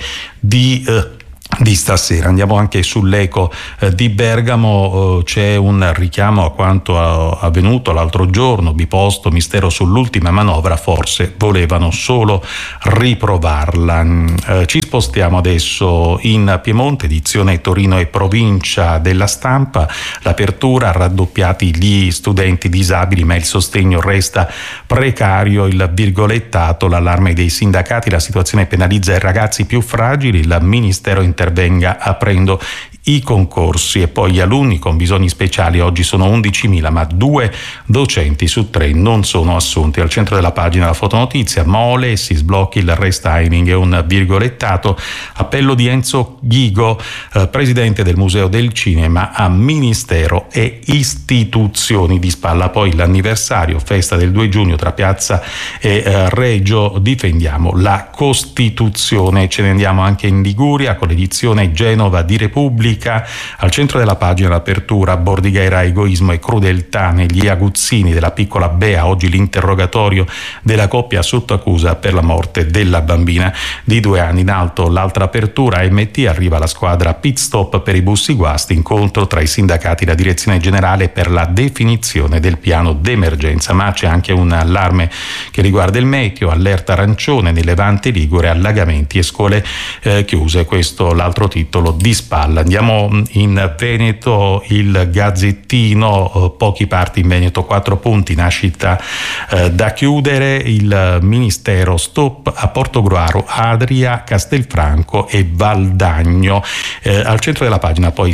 di stasera. Andiamo anche sull'Eco di Bergamo, c'è un richiamo a quanto avvenuto l'altro giorno, biposto mistero sull'ultima manovra, forse volevano solo riprovarla. Ci spostiamo adesso in Piemonte, edizione Torino e provincia della Stampa. L'apertura, raddoppiati gli studenti disabili ma il sostegno resta precario, il virgolettato, l'allarme dei sindacati, la situazione penalizza i ragazzi più fragili, il Ministero intervenga aprendo i concorsi. E poi gli alunni con bisogni speciali oggi sono 11.000, ma 2 docenti su 3 non sono assunti. Al centro della pagina la fotonotizia, Mole, si sblocchi il restyling e un virgolettato, appello di Enzo Ghigo, presidente del Museo del Cinema, a Ministero e istituzioni di spalla. Poi l'anniversario, festa del 2 giugno tra Piazza e Reggio, difendiamo la Costituzione. Ce ne andiamo anche in Liguria con l'edizione Genova di Repubblica. Al centro della pagina l'apertura, Bordighera, egoismo e crudeltà negli aguzzini della piccola Bea. Oggi l'interrogatorio della coppia sotto accusa per la morte della bambina di 2 anni. In alto l'altra apertura, MT, arriva la squadra pit stop per i bussi guasti, incontro tra i sindacati e la direzione generale per la definizione del piano d'emergenza. Ma c'è anche un allarme che riguarda il meteo, allerta arancione nel Levante ligure, allagamenti e scuole chiuse. Questo l'altro titolo di spalla. Andiamo in Veneto, il Gazzettino, pochi parti in Veneto, 4 punti, nascita da chiudere, il Ministero stop a Portogruaro, Adria, Castelfranco e Valdagno. Al centro della pagina poi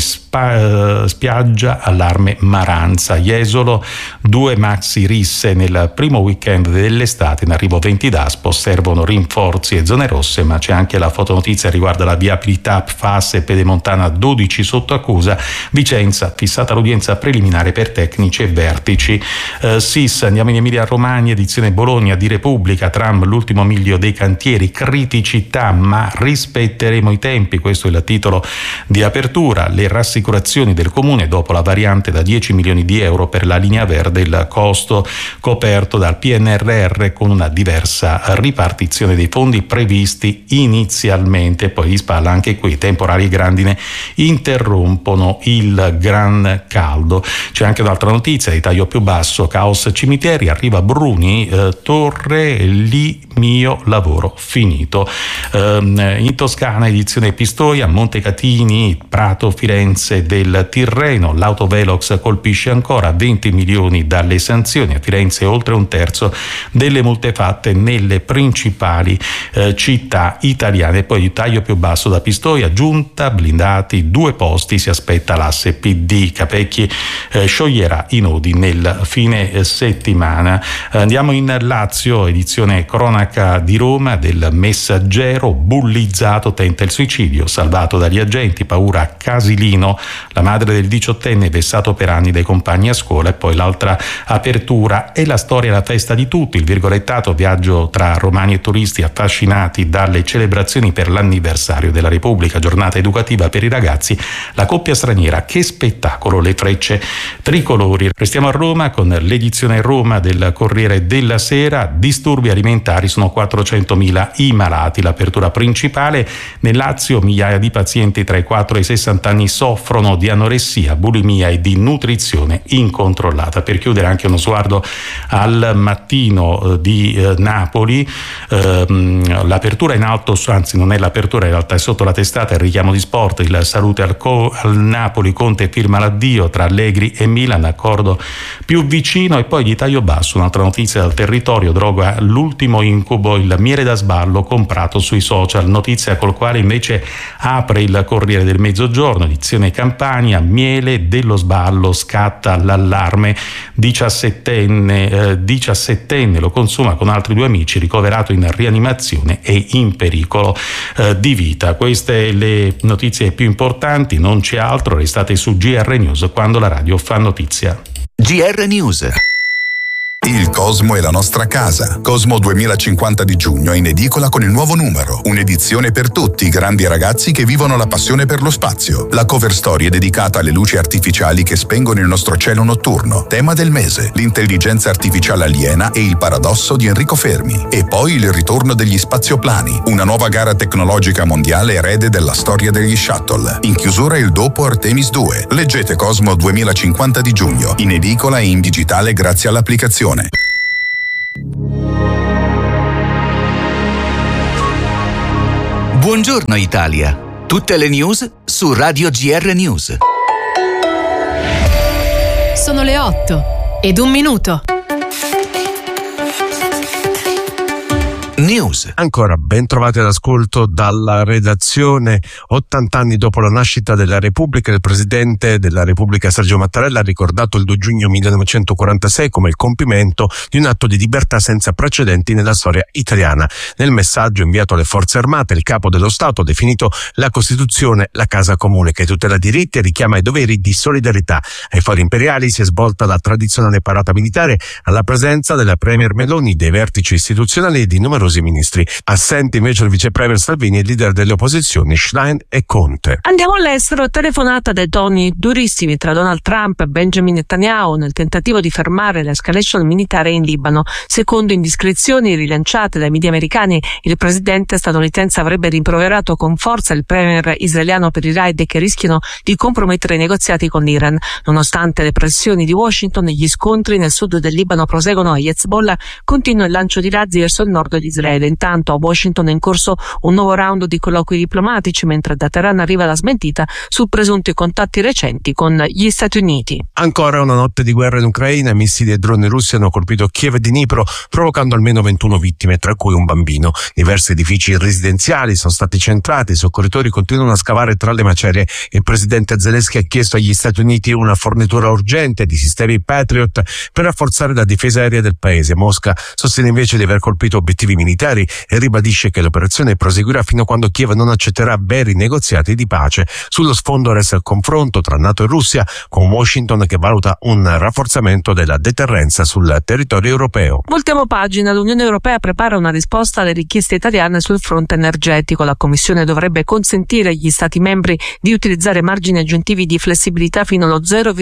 spiaggia, allarme Maranza, Jesolo, 2 maxi risse nel primo weekend dell'estate, in arrivo 20 DASPO, servono rinforzi e zone rosse. Ma c'è anche la fotonotizia riguarda la viabilità, FAS e Pedemontana 12 sotto accusa, Vicenza fissata l'udienza preliminare per tecnici e vertici. SIS, andiamo in Emilia Romagna, edizione Bologna di Repubblica, tram l'ultimo miglio dei cantieri, criticità ma rispetteremo i tempi, questo è il titolo di apertura. Le rassicurazioni del comune dopo la variante da 10 milioni di euro per la linea verde, il costo coperto dal PNRR con una diversa ripartizione dei fondi previsti inizialmente. Poi di spalla anche qui temporali e grandine interrompono il gran caldo. C'è anche un'altra notizia di taglio più basso, caos cimiteri, arriva Bruni, Torre, lì mio lavoro finito. In Toscana, edizione Pistoia, Montecatini, Prato, Firenze del Tirreno, l'autovelox colpisce ancora, 20 milioni dalle sanzioni, a Firenze oltre un terzo delle multe fatte nelle principali città italiane. Poi di taglio più basso da Pistoia, giunta, blindati, 2 posti, si aspetta l'asse PD, Capecchi scioglierà i nodi nel fine settimana. Andiamo in Lazio, edizione cronaca di Roma del Messaggero, bullizzato, tenta il suicidio, salvato dagli agenti, paura a Casilino, la madre del 18enne vessato per anni dai compagni a scuola. E poi l'altra apertura è la storia, la festa di tutti, il virgolettato, viaggio tra romani e turisti affascinati dalle celebrazioni per l'anniversario della Repubblica, giornata educativa per i ragazzi, la coppia straniera, che spettacolo, le frecce tricolori. Restiamo a Roma con l'edizione Roma del Corriere della Sera, disturbi alimentari, sono 400.000 i malati. L'apertura principale, nel Lazio migliaia di pazienti tra i 4 e i 60 anni soffrono di anoressia, bulimia e di nutrizione incontrollata. Per chiudere anche uno sguardo al Mattino di Napoli, l'apertura in alto, anzi non è l'apertura, in realtà è sotto la testata, il richiamo di sport, il salute al Napoli, Conte firma l'addio tra Allegri e Milan, accordo più vicino. E poi di taglio basso un'altra notizia dal territorio, droga l'ultimo incubo, il miele da sballo comprato sui social, notizia col quale invece apre il Corriere del Mezzogiorno, edizione Campania, miele dello sballo, scatta l'allarme, 17enne lo consuma con altri 2 amici, ricoverato in rianimazione e in pericolo di vita. Queste le notizie più importanti, non c'è altro, restate su GR News quando la radio fa notizia. GR News. Il Cosmo è la nostra casa. Cosmo 2050 di giugno è in edicola con il nuovo numero. Un'edizione per tutti i grandi ragazzi che vivono la passione per lo spazio. La cover story è dedicata alle luci artificiali che spengono il nostro cielo notturno. Tema del mese: l'intelligenza artificiale aliena e il paradosso di Enrico Fermi. E poi il ritorno degli spazioplani, una nuova gara tecnologica mondiale erede della storia degli shuttle. In chiusura il dopo Artemis 2. Leggete Cosmo 2050 di giugno, in edicola e in digitale grazie all'applicazione. Buongiorno Italia. Tutte le news su Radio GR News. Sono le 8:01. News. Ancora ben trovati all'ascolto dalla redazione. 80 anni dopo la nascita della Repubblica, il Presidente della Repubblica Sergio Mattarella ha ricordato il 2 giugno 1946 come il compimento di un atto di libertà senza precedenti nella storia italiana. Nel messaggio inviato alle Forze Armate, il Capo dello Stato ha definito la Costituzione la casa comune che tutela diritti e richiama i doveri di solidarietà. Ai fori imperiali si è svolta la tradizionale parata militare alla presenza della Premier Meloni, dei vertici istituzionali e di numerosi ministri. Assenti invece il vice premier Salvini e il leader delle opposizioni Schlein e Conte. Andiamo all'estero. Telefonata dai toni durissimi tra Donald Trump e Benjamin Netanyahu nel tentativo di fermare l'escalation militare in Libano. Secondo indiscrezioni rilanciate dai media americani, il presidente statunitense avrebbe rimproverato con forza il premier israeliano per i raid che rischiano di compromettere i negoziati con l'Iran. Nonostante le pressioni di Washington, gli scontri nel sud del Libano proseguono e Hezbollah continua il lancio di razzi verso il nord di Israele. Intanto a Washington è in corso un nuovo round di colloqui diplomatici, mentre da Teheran arriva la smentita su presunti contatti recenti con gli Stati Uniti. Ancora una notte di guerra in Ucraina. Missili e droni russi hanno colpito Kiev e Dnipro, provocando almeno 21 vittime, tra cui un bambino. Diversi edifici residenziali sono stati centrati, i soccorritori continuano a scavare tra le macerie. Il presidente Zelensky ha chiesto agli Stati Uniti una fornitura urgente di sistemi Patriot per rafforzare la difesa aerea del paese. Mosca sostiene invece di aver colpito obiettivi militari e ribadisce che l'operazione proseguirà fino a quando Kiev non accetterà veri negoziati di pace. Sullo sfondo resta il confronto tra NATO e Russia, con Washington che valuta un rafforzamento della deterrenza sul territorio europeo. Voltiamo pagina. L'Unione Europea prepara una risposta alle richieste italiane sul fronte energetico. La Commissione dovrebbe consentire agli Stati membri di utilizzare margini aggiuntivi di flessibilità fino allo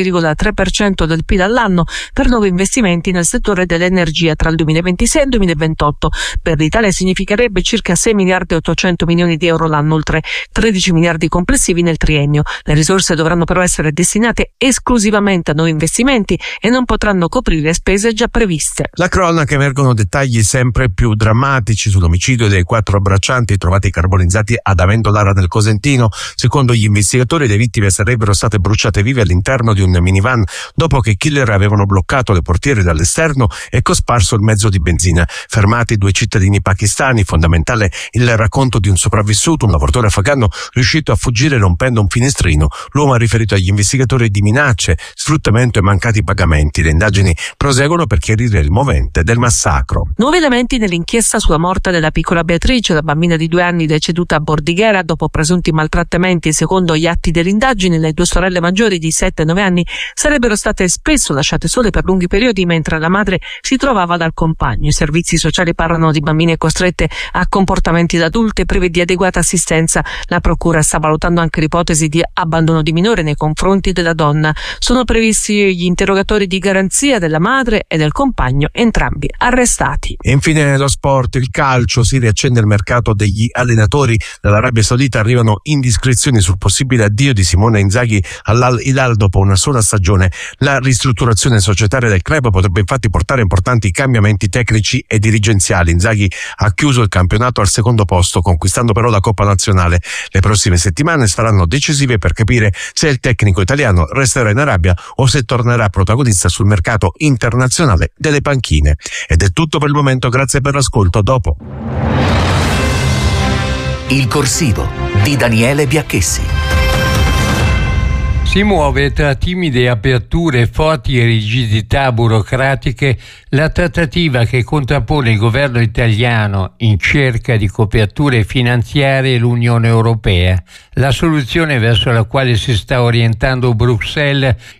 0,3% del PIL all'anno per nuovi investimenti nel settore dell'energia tra il 2026 e il 2028. Per l'Italia significherebbe circa 6 miliardi e 800 milioni di euro l'anno, oltre 13 miliardi complessivi nel triennio. Le risorse dovranno però essere destinate esclusivamente a nuovi investimenti e non potranno coprire spese già previste. La cronaca, emergono dettagli sempre più drammatici sull'omicidio dei 4 braccianti trovati carbonizzati ad Amendolara nel Cosentino. Secondo gli investigatori, le vittime sarebbero state bruciate vive all'interno di un minivan dopo che i killer avevano bloccato le portiere dall'esterno e cosparso il mezzo di benzina. Fermati 2 cittadini pakistani. Fondamentale il racconto di un sopravvissuto, un lavoratore afghano riuscito a fuggire rompendo un finestrino. L'uomo ha riferito agli investigatori di minacce, sfruttamento e mancati pagamenti. Le indagini proseguono per chiarire il movente del massacro. Nuovi elementi nell'inchiesta sulla morte della piccola Beatrice, la bambina di 2 anni deceduta a Bordighera dopo presunti maltrattamenti. Secondo gli atti delle indagini, le 2 sorelle maggiori di 7 e 9 anni sarebbero state spesso lasciate sole per lunghi periodi mentre la madre si trovava dal compagno. I servizi sociali parlano di bambine costrette a comportamenti da adulte prive di adeguata assistenza. La procura sta valutando anche l'ipotesi di abbandono di minore nei confronti della donna. Sono previsti gli interrogatori di garanzia della madre e del compagno, entrambi arrestati. E infine lo sport, il calcio. Si riaccende il mercato degli allenatori. Dall'Arabia Saudita arrivano indiscrezioni sul possibile addio di Simone Inzaghi all'Al Hilal dopo una sola stagione. La ristrutturazione societaria del club potrebbe infatti portare importanti cambiamenti tecnici e dirigenziali. Inzaghi ha chiuso il campionato al secondo posto, conquistando però la Coppa Nazionale. Le prossime settimane saranno decisive per capire se il tecnico italiano resterà in Arabia o se tornerà protagonista sul mercato internazionale delle panchine. Ed è tutto per il momento, grazie per l'ascolto. Dopo Il corsivo di Daniele Biacchessi. Si muove tra timide aperture e forti rigidità burocratiche la trattativa che contrappone il governo italiano in cerca di coperture finanziarie e l'Unione Europea. La soluzione verso la quale si sta orientando Bruxelles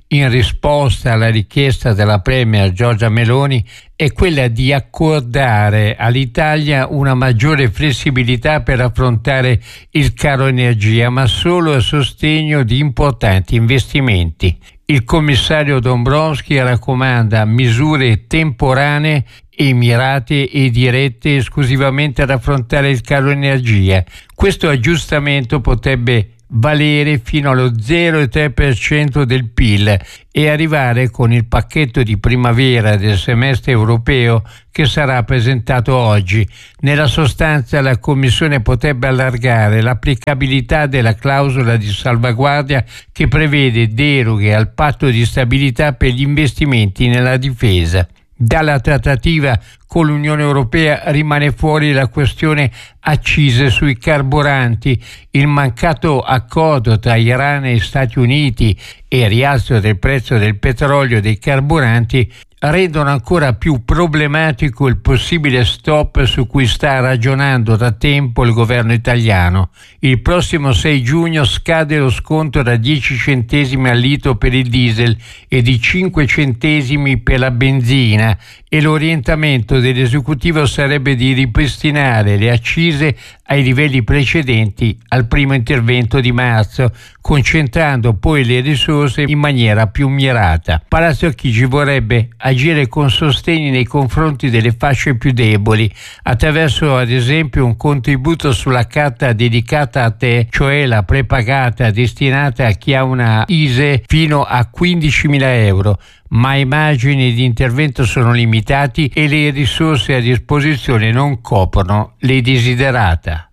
in risposta alla richiesta della premier Giorgia Meloni è quella di accordare all'Italia una maggiore flessibilità per affrontare il caro energia, ma solo a sostegno di importanti investimenti. Il commissario Dombrovskis raccomanda misure temporanee e mirate e dirette esclusivamente ad affrontare il caro energia. Questo aggiustamento potrebbe valere fino allo 0,3% del PIL e arrivare con il pacchetto di primavera del semestre europeo che sarà presentato oggi. Nella sostanza la Commissione potrebbe allargare l'applicabilità della clausola di salvaguardia che prevede deroghe al patto di stabilità per gli investimenti nella difesa. Dalla trattativa con l'Unione Europea rimane fuori la questione accise sui carburanti. Il mancato accordo tra Iran e Stati Uniti e il rialzo del prezzo del petrolio e dei carburanti rendono ancora più problematico il possibile stop su cui sta ragionando da tempo il governo italiano. Il prossimo 6 giugno scade lo sconto da 10 centesimi al litro per il diesel e di 5 centesimi per la benzina, e l'orientamento dell'esecutivo sarebbe di ripristinare le accise ai livelli precedenti al primo intervento di marzo, concentrando poi le risorse in maniera più mirata. Palazzo Chigi vorrebbe agire con sostegni nei confronti delle fasce più deboli, attraverso ad esempio un contributo sulla carta dedicata a te, cioè la prepagata destinata a chi ha una ISEE fino a 15.000 euro, ma i margini di intervento sono limitati e le risorse a disposizione non coprono le desiderata.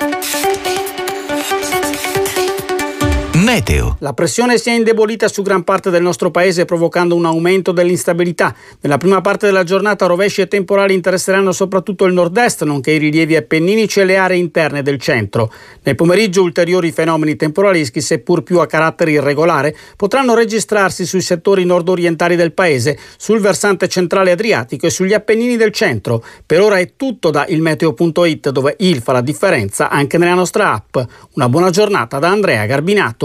Meteo. La pressione si è indebolita su gran parte del nostro paese, provocando un aumento dell'instabilità. Nella prima parte della giornata rovesci e temporali interesseranno soprattutto il nord-est, nonché i rilievi appenninici e le aree interne del centro. Nel pomeriggio ulteriori fenomeni temporalischi, seppur più a carattere irregolare, potranno registrarsi sui settori nord-orientali del paese, sul versante centrale adriatico e sugli Appennini del centro. Per ora è tutto da ilmeteo.it, dove il fa la differenza anche nella nostra app. Una buona giornata da Andrea Garbinato.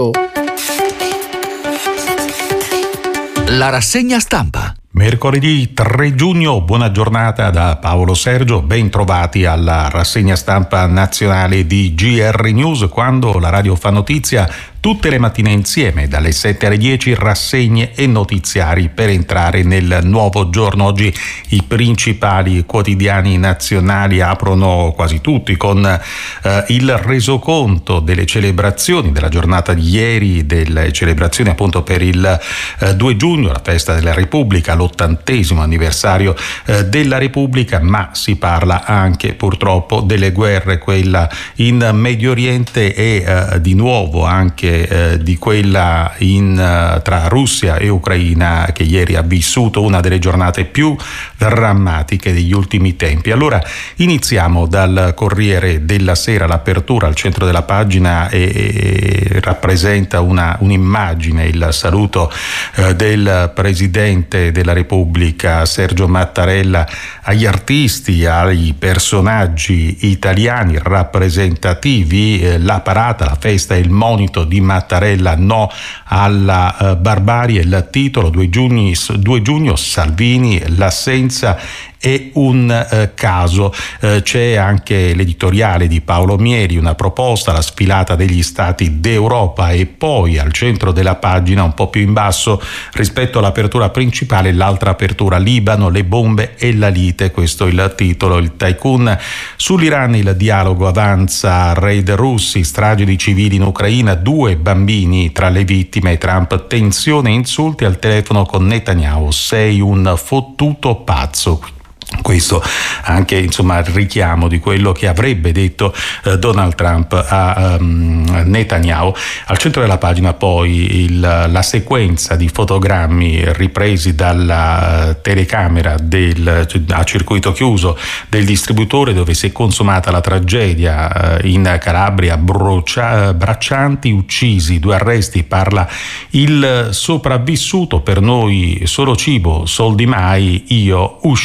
La rassegna stampa. Mercoledì 3 giugno, buona giornata da Paolo Sergio, ben trovati alla rassegna stampa nazionale di GR News, quando la radio fa notizia tutte le mattine insieme, dalle 7 alle 10, rassegne e notiziari per entrare nel nuovo giorno. Oggi i principali quotidiani nazionali aprono quasi tutti con il resoconto delle celebrazioni della giornata di ieri, delle celebrazioni appunto per il 2 giugno, la festa della Repubblica, l'80° anniversario della Repubblica, ma si parla anche purtroppo delle guerre, quella in Medio Oriente e di nuovo anche di quella tra Russia e Ucraina, che ieri ha vissuto una delle giornate più drammatiche degli ultimi tempi. Allora iniziamo dal Corriere della Sera. L'apertura al centro della pagina rappresenta un'immagine, il saluto del Presidente della Repubblica Sergio Mattarella agli artisti, ai personaggi italiani rappresentativi. La parata, la festa e il monito di Mattarella: no alla barbarie. Il titolo: 2 giugno, Salvini, l'assenza è un caso. C'è anche l'editoriale di Paolo Mieri, una proposta, la sfilata degli stati d'Europa, e poi al centro della pagina, un po' più in basso rispetto all'apertura principale, l'altra apertura: Libano, le bombe e la lite. Questo è il titolo. Il tycoon sull'Iran, il dialogo avanza, raid russi, stragi di civili in Ucraina, 2 bambini tra le vittime. Trump, tensione e insulti al telefono con Netanyahu, sei un fottuto pazzo. Questo anche il richiamo di quello che avrebbe detto Donald Trump a Netanyahu. Al centro della pagina poi la sequenza di fotogrammi ripresi dalla telecamera a circuito chiuso del distributore, dove si è consumata la tragedia in Calabria. Braccianti uccisi, 2 arresti, parla il sopravvissuto, per noi solo cibo, soldi mai, io uscito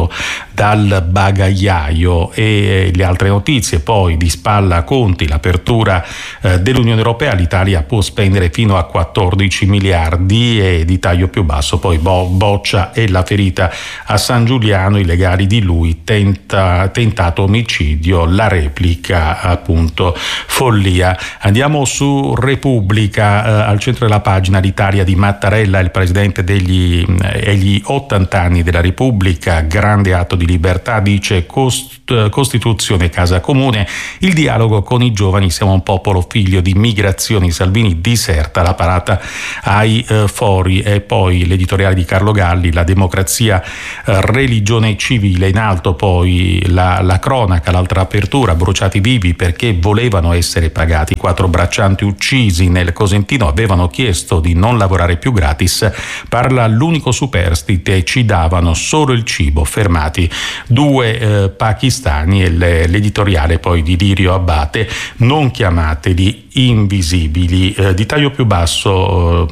Matteo dal bagagliaio. E le altre notizie poi: di spalla a Conti, l'apertura dell'Unione Europea, l'Italia può spendere fino a 14 miliardi, e di taglio più basso poi Boccia e la ferita a San Giuliano, i legali di lui, tentato omicidio, la replica appunto follia. Andiamo su Repubblica, al centro della pagina l'Italia di Mattarella, il presidente egli 80 anni della Repubblica, grande atto di libertà, dice Costituzione casa comune, il dialogo con i giovani, siamo un popolo figlio di migrazioni, Salvini diserta la parata ai fori. E poi l'editoriale di Carlo Galli, la democrazia, religione civile, in alto poi la cronaca, l'altra apertura, bruciati vivi perché volevano essere pagati, 4 braccianti uccisi nel Cosentino, avevano chiesto di non lavorare più gratis, parla l'unico superstite, ci davano solo il cibo, fermati 2 pakistani. E l'editoriale poi di Lirio Abbate, non chiamateli invisibili. Di taglio più basso